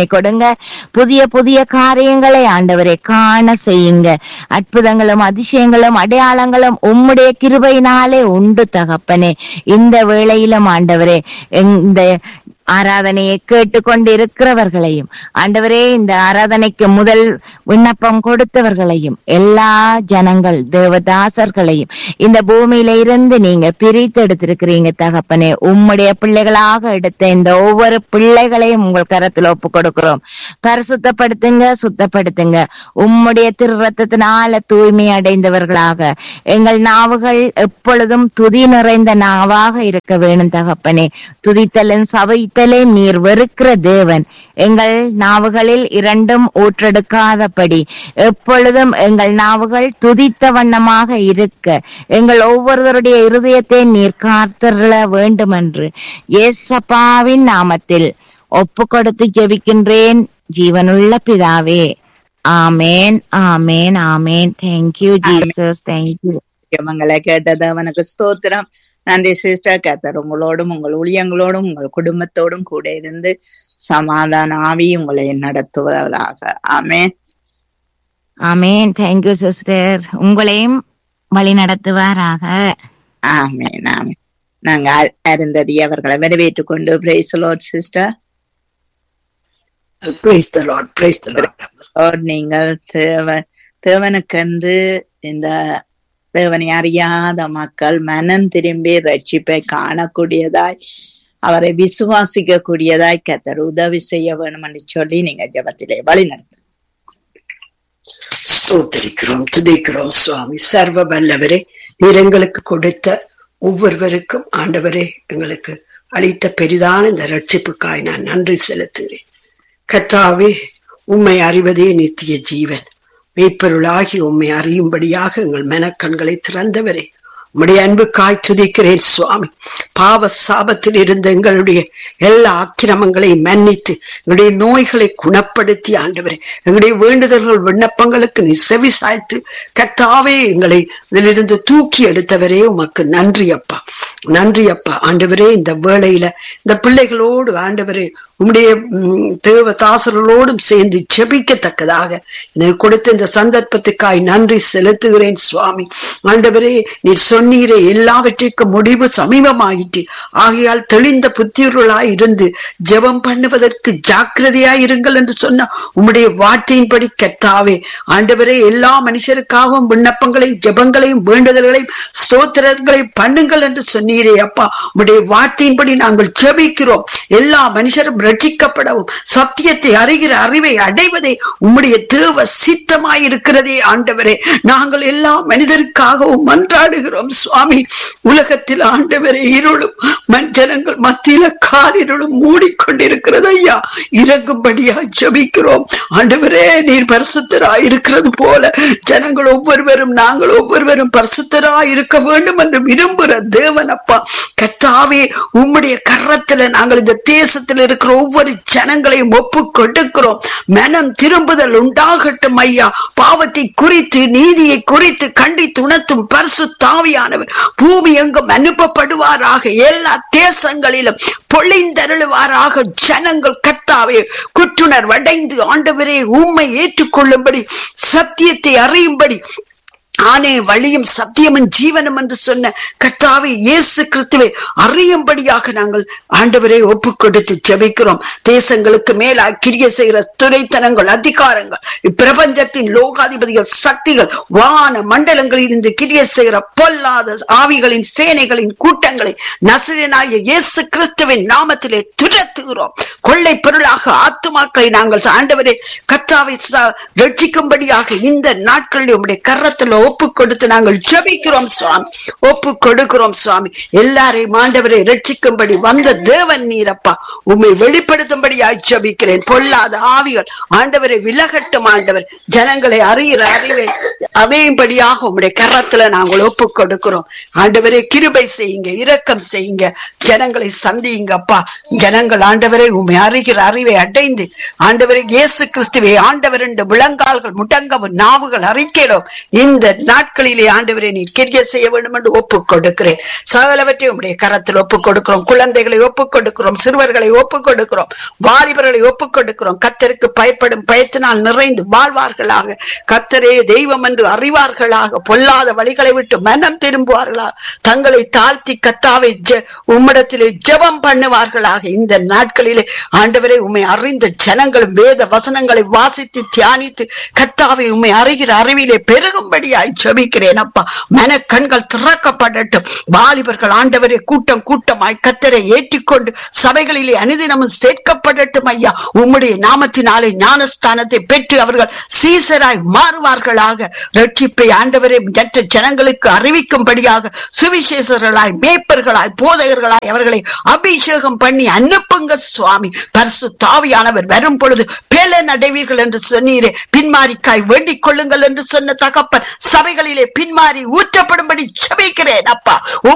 கொடுங்க. புதிய புதிய காரியங்களை ஆண்டவரை காண செய்யுங்க. அற்புதங்களும் அதிசயங்களும் அடையாளங்களும் உம்முடைய கிருபையினாலே உண்டு தகப்பனே. இந்த வேளையிலும் ஆண்டவரே இந்த ஆராதனையை கேட்டுக்கொண்டிருக்கிறவர்களையும் ஆண்டவரே, இந்த ஆராதனைக்கு முதல் விண்ணப்பம் கொடுத்தவர்களையும் எல்லா ஜனங்கள் தேவதாசர்களையும் இந்த பூமியில இருந்து நீங்க பிரித்து எடுத்திருக்கிறீங்க தகப்பனே. உம்முடைய பிள்ளைகளாக எடுத்த இந்த ஒவ்வொரு பிள்ளைகளையும் உங்கள் கரத்துல ஒப்பு கொடுக்கிறோம். பரிசுத்தப்படுத்துங்க, சுத்தப்படுத்துங்க. உம்முடைய திரு ரத்தத்தினால தூய்மை அடைந்தவர்களாக எங்கள் நாவுகள் எப்பொழுதும் துதி நிறைந்த நாவாக இருக்க வேணும் தகப்பனே. துதித்தலின் சபை நீர் வெறுக்கிற தேவன். எங்கள் நாவுகளில் இரண்டும் ஊற்றெடுக்காதபடி எப்பொழுதும் எங்கள் நாவுகள் துதித்த வண்ணமாக இருக்க எங்கள் ஒவ்வொருவருடைய இருதயத்தை நீர் காத்தருள வேண்டும் என்று இயேசப்பாவின் நாமத்தில் ஒப்பு கொடுத்து ஜெபிக்கின்றேன் ஜீவனுள்ள பிதாவே. ஆமேன், ஆமேன், ஆமேன். Thank you Jesus, thank you. ஜெபங்களை கேட்டது அவனுக்கு ஸ்தோத்திரம். நன்றி சிஸ்டர். கர்த்தர் உங்களோடும் உங்கள் ஊழியங்களோடும் உங்கள் குடும்பத்தோடும் கூட இருந்து சமாதான ஆவி உங்களை நடத்துவதாக. ஆமேன், ஆமேன். Thank you sister. உங்களையும் வழி நடத்துவாராக. ஆமேன், ஆமேன். நாங்க அருந்ததி அவர்களை வரவேற்றுக் கொண்டு praise the Lord sister. Praise the Lord, praise the Lord. நீங்கள் தேவ தேவனுக்கென்று இந்த தேவனை அறியாத மக்கள் மனம் திரும்பி ரட்சிப்பை காணக்கூடியதாய் அவரை விசுவாசிக்க கூடியதாய் கர்த்தர் உதவி செய்ய வேணும் என்று சொல்லி நீங்க ஜெபத்திலே வழி நடத்து. ஸ்தோத்திரிக்கிறோம், துதிக்கிறோம் சுவாமி. சர்வ வல்லவரே, நீர் எங்களுக்கு கொடுத்த ஒவ்வொருவருக்கும் ஆண்டவரே எங்களுக்கு அளித்த பெரிதான இந்த ரட்சிப்புக்காய் நான் நன்றி செலுத்துகிறேன். கர்த்தாவே, உம்மை அறிவதே நித்திய ஜீவன். மெய்ப்பொருளாகி உம்மை அறியும்படியாக எங்கள் மனக்கண்களை திறந்தவரே, உம்முடைய அன்புக்காய் துதிக்கிறேன் சுவாமி. பாவ சாபத்தில் இருந்த எங்களுடைய எல்லா அக்கிரமங்களை மன்னித்து எங்களுடைய நோய்களை குணப்படுத்தி ஆண்டவரே எங்களுடைய வேண்டுதல்கள் விண்ணப்பங்களுக்கு நீ செவி சாய்த்து கர்த்தாவே எங்களை இதிலிருந்து தூக்கி எடுத்தவரே உமக்கு நன்றி அப்பா, நன்றி அப்பா. ஆண்டவரே, இந்த வேளையில இந்த பிள்ளைகளோடு ஆண்டவரே உம்முடைய தேவ தாசர்களோடும் சேர்ந்து ஜெபிக்கத்தக்கதாக எனக்கு கொடுத்த இந்த சந்தர்ப்பத்துக்காய் நன்றி செலுத்துகிறேன் சுவாமி. ஆண்டவரே, நீர் சொன்னீரே எல்லாவற்றிற்கும் முடிவு சமீபமாயிற்று, ஆகையால் தெளிந்த புத்தியுள்ளாய் இருந்து ஜெபம் பண்ணுவதற்கு ஜாக்கிரதையாய் இருங்கள் என்று சொன்ன உம்முடைய வார்த்தையின்படி கர்த்தாவே ஆண்டவரே எல்லா மனுஷருக்காகவும் விண்ணப்பங்களையும் ஜெபங்களையும் வேண்டுதல்களையும் ஸ்தோத்திரங்களையும் பண்ணுங்கள் என்று சொன்னீரே அப்பா. உம்முடைய வார்த்தையின்படி நாங்கள் ஜெபிக்கிறோம். எல்லா மனுஷரும் ரட்சிக்கப்படவும் சத்தியத்தை அறிகிற அறிவை அடைவதே உம்முடைய தேவ சித்தமாய் இருக்கிறதே ஆண்டவரே. நாங்கள் எல்லா மனிதருக்காகவும் மன்றாடுகிறோம் சுவாமி. உலகத்தில் ஆண்டவரே இருளும் மஞ்சனங்கள் மத்தியில காரிருளும் மூடிக்கொண்டிருக்கிறது ஐயா, இறங்கும்படியா ஜெபிக்கிறோம் ஆண்டவரே. நீர் பரிசுத்தராய் இருக்கிறது போல ஜனங்கள் ஒவ்வொருவரும் நாங்கள் ஒவ்வொருவரும் பரிசுத்தராய் இருக்க வேண்டும் என்று விரும்புகிற தேவன் அப்பா. கர்த்தாவே, உம்முடைய கரத்துல நாங்கள் இந்த தேசத்தில் இருக்கிற ஒவ்வொரு ஜனங்களையும் ஒப்பு கொடுக்கிறோம். மனம் திரும்புதல் உண்டாகட்டும் ஐயா. பாவத்தை குறித்து நீதியை குறித்து கண்டித்து உணர்த்தும் பரிசுத்த ஆவியானவர் பூமி எங்கும் அனுப்பப்படுவாராக. எல்லா தேசங்களிலும் பொழிந்தருளுவாராக. ஜனங்கள் கர்த்தாவே குற்றுணர்வடைந்து ஆண்டவரே உம்மை ஏற்றுக்கொள்ளும்படி சத்தியத்தை அறியும்படி ஆனே வழியும் சத்தியமும் ஜீவனும் என்று சொன்ன கர்த்தாவே இயேசு கிறிஸ்துவை அறியும்படியாக நாங்கள் ஆண்டவரை ஒப்பு கொடுத்து ஜெபிக்கிறோம். தேசங்களுக்கு மேல கிரிய செய்கிற துரைத்தனங்கள் அதிகாரங்கள் இப்பிரபஞ்சத்தின் லோகாதிபதிகள் சக்திகள் வான மண்டலங்களில் இருந்து கிரிய செய்கிற பொல்லாத ஆவிகளின் சேனைகளின் கூட்டங்களை நசரேயனாகிய இயேசு கிறிஸ்துவின் நாமத்திலே துரத்துகிறோம். கொள்ளை பொருளாக ஆத்துமாக்களை நாங்கள் ஆண்டவரை கர்த்தாவை ரட்சிக்கும்படியாக இந்த நாட்களில் உம்முடைய கரத்தில் ஒப்பு கொடுத்து நாங்கள் ஜெபிக்கிறோம் சுவாமி, ஒப்பு கொடுக்கிறோம் சுவாமி. எல்லாரையும் ஆண்டவரை ரட்சிக்கும்படி வந்த தேவன் நீரப்பா, உம்மை வெளிப்படுத்தும்படியாய் ஜெபிக்கிறேன். பொல்லாத ஆவிகள் ஆண்டவரை விலகட்டும் ஆண்டவர். ஜனங்களை அறிகிற அறிவை அமையும்படியாக உம்முடைய கரத்துல நாங்கள் ஒப்பு கொடுக்கிறோம் ஆண்டவரை. கிருபை செய்யுங்க, இரக்கம் செய்யுங்க, ஜனங்களை சந்தியுங்க அப்பா. ஜனங்கள் ஆண்டவரை உம்மை அறிகிற அறிவை அடைந்து ஆண்டவரை இயேசு கிறிஸ்துவை ஆண்டவர் என்று விளங்கால்கள் முடங்கவும் நாவுகள் அறிக்கிறோம். இந்த நாட்களிலே ஆண்டவரே நீர் கிரியை செய்ய வேண்டும் என்று ஒப்புக் கொடுக்கிறேன். சகலவற்றையும் உம்முடைய கரத்தில் ஒப்புக் கொடுக்கிறோம். குழந்தைகளை ஒப்புக் கொடுக்கிறோம், சிறுவர்களை ஒப்புக் கொடுக்கிறோம், வாலிபர்களை ஒப்புக் கொடுக்கிறோம். கர்த்தருக்கு பயப்படும் பயத்தினால் நிறைந்து வாழ்வார்களாக, கர்த்தரே தெய்வம் என்று அறிவார்களாக, பொல்லாத வழிகளை விட்டு மனம் திரும்புவார்களாக, தங்களை தாழ்த்தி கர்த்தாவை உம்மிடத்திலே ஜெபம் பண்ணுவார்களாக. இந்த நாட்களிலே ஆண்டவரே உம்மை அறிந்த ஜனங்களும் வேத வசனங்களை வாசித்து தியானித்து கர்த்தாவை உம்மை அறிகிற அறிவிலே பெருகும்படியாய் ஜெபிக்கிறேன் அப்பா. மன கண்கள் திறக்கப்படட்டும். வாலிபர்கள் ஆண்டவரே கூட்டம் கூட்டமாய் கர்த்தரை ஏற்றிக்கொண்டு சபைகளிலே அனுதினமும் சேர்க்கப்படட்டும் ஐயா. உம்முடைய நாமத்தினாலே ஞானஸ்தானத்தை பெற்று அவர்கள் சீசராய் மாறுவார்களாக. ரட்சிப்பை ஆண்டவரே மற்ற ஜனங்களுக்கு அறிவிக்கும்படியாக சுவிசேஷர்களாய், மேய்ப்பர்களாய், போதகர்களாய் அவர்களை அபிஷேகம் பண்ணி அனுப்புங்க சுவாமி. பரிசுத்த ஆவியானவர் வரும் பொழுது பேலன் அடைவீர்கள் என்று சொன்னீரே, பின்மாரிக்காய் வேண்டிக் கொள்ளுங்கள் என்று சொன்ன தகப்பன் சபைகளிலே பின்மாரி ஊற்றப்படும்படி ஜெபிக்கிறேன் அப்பா.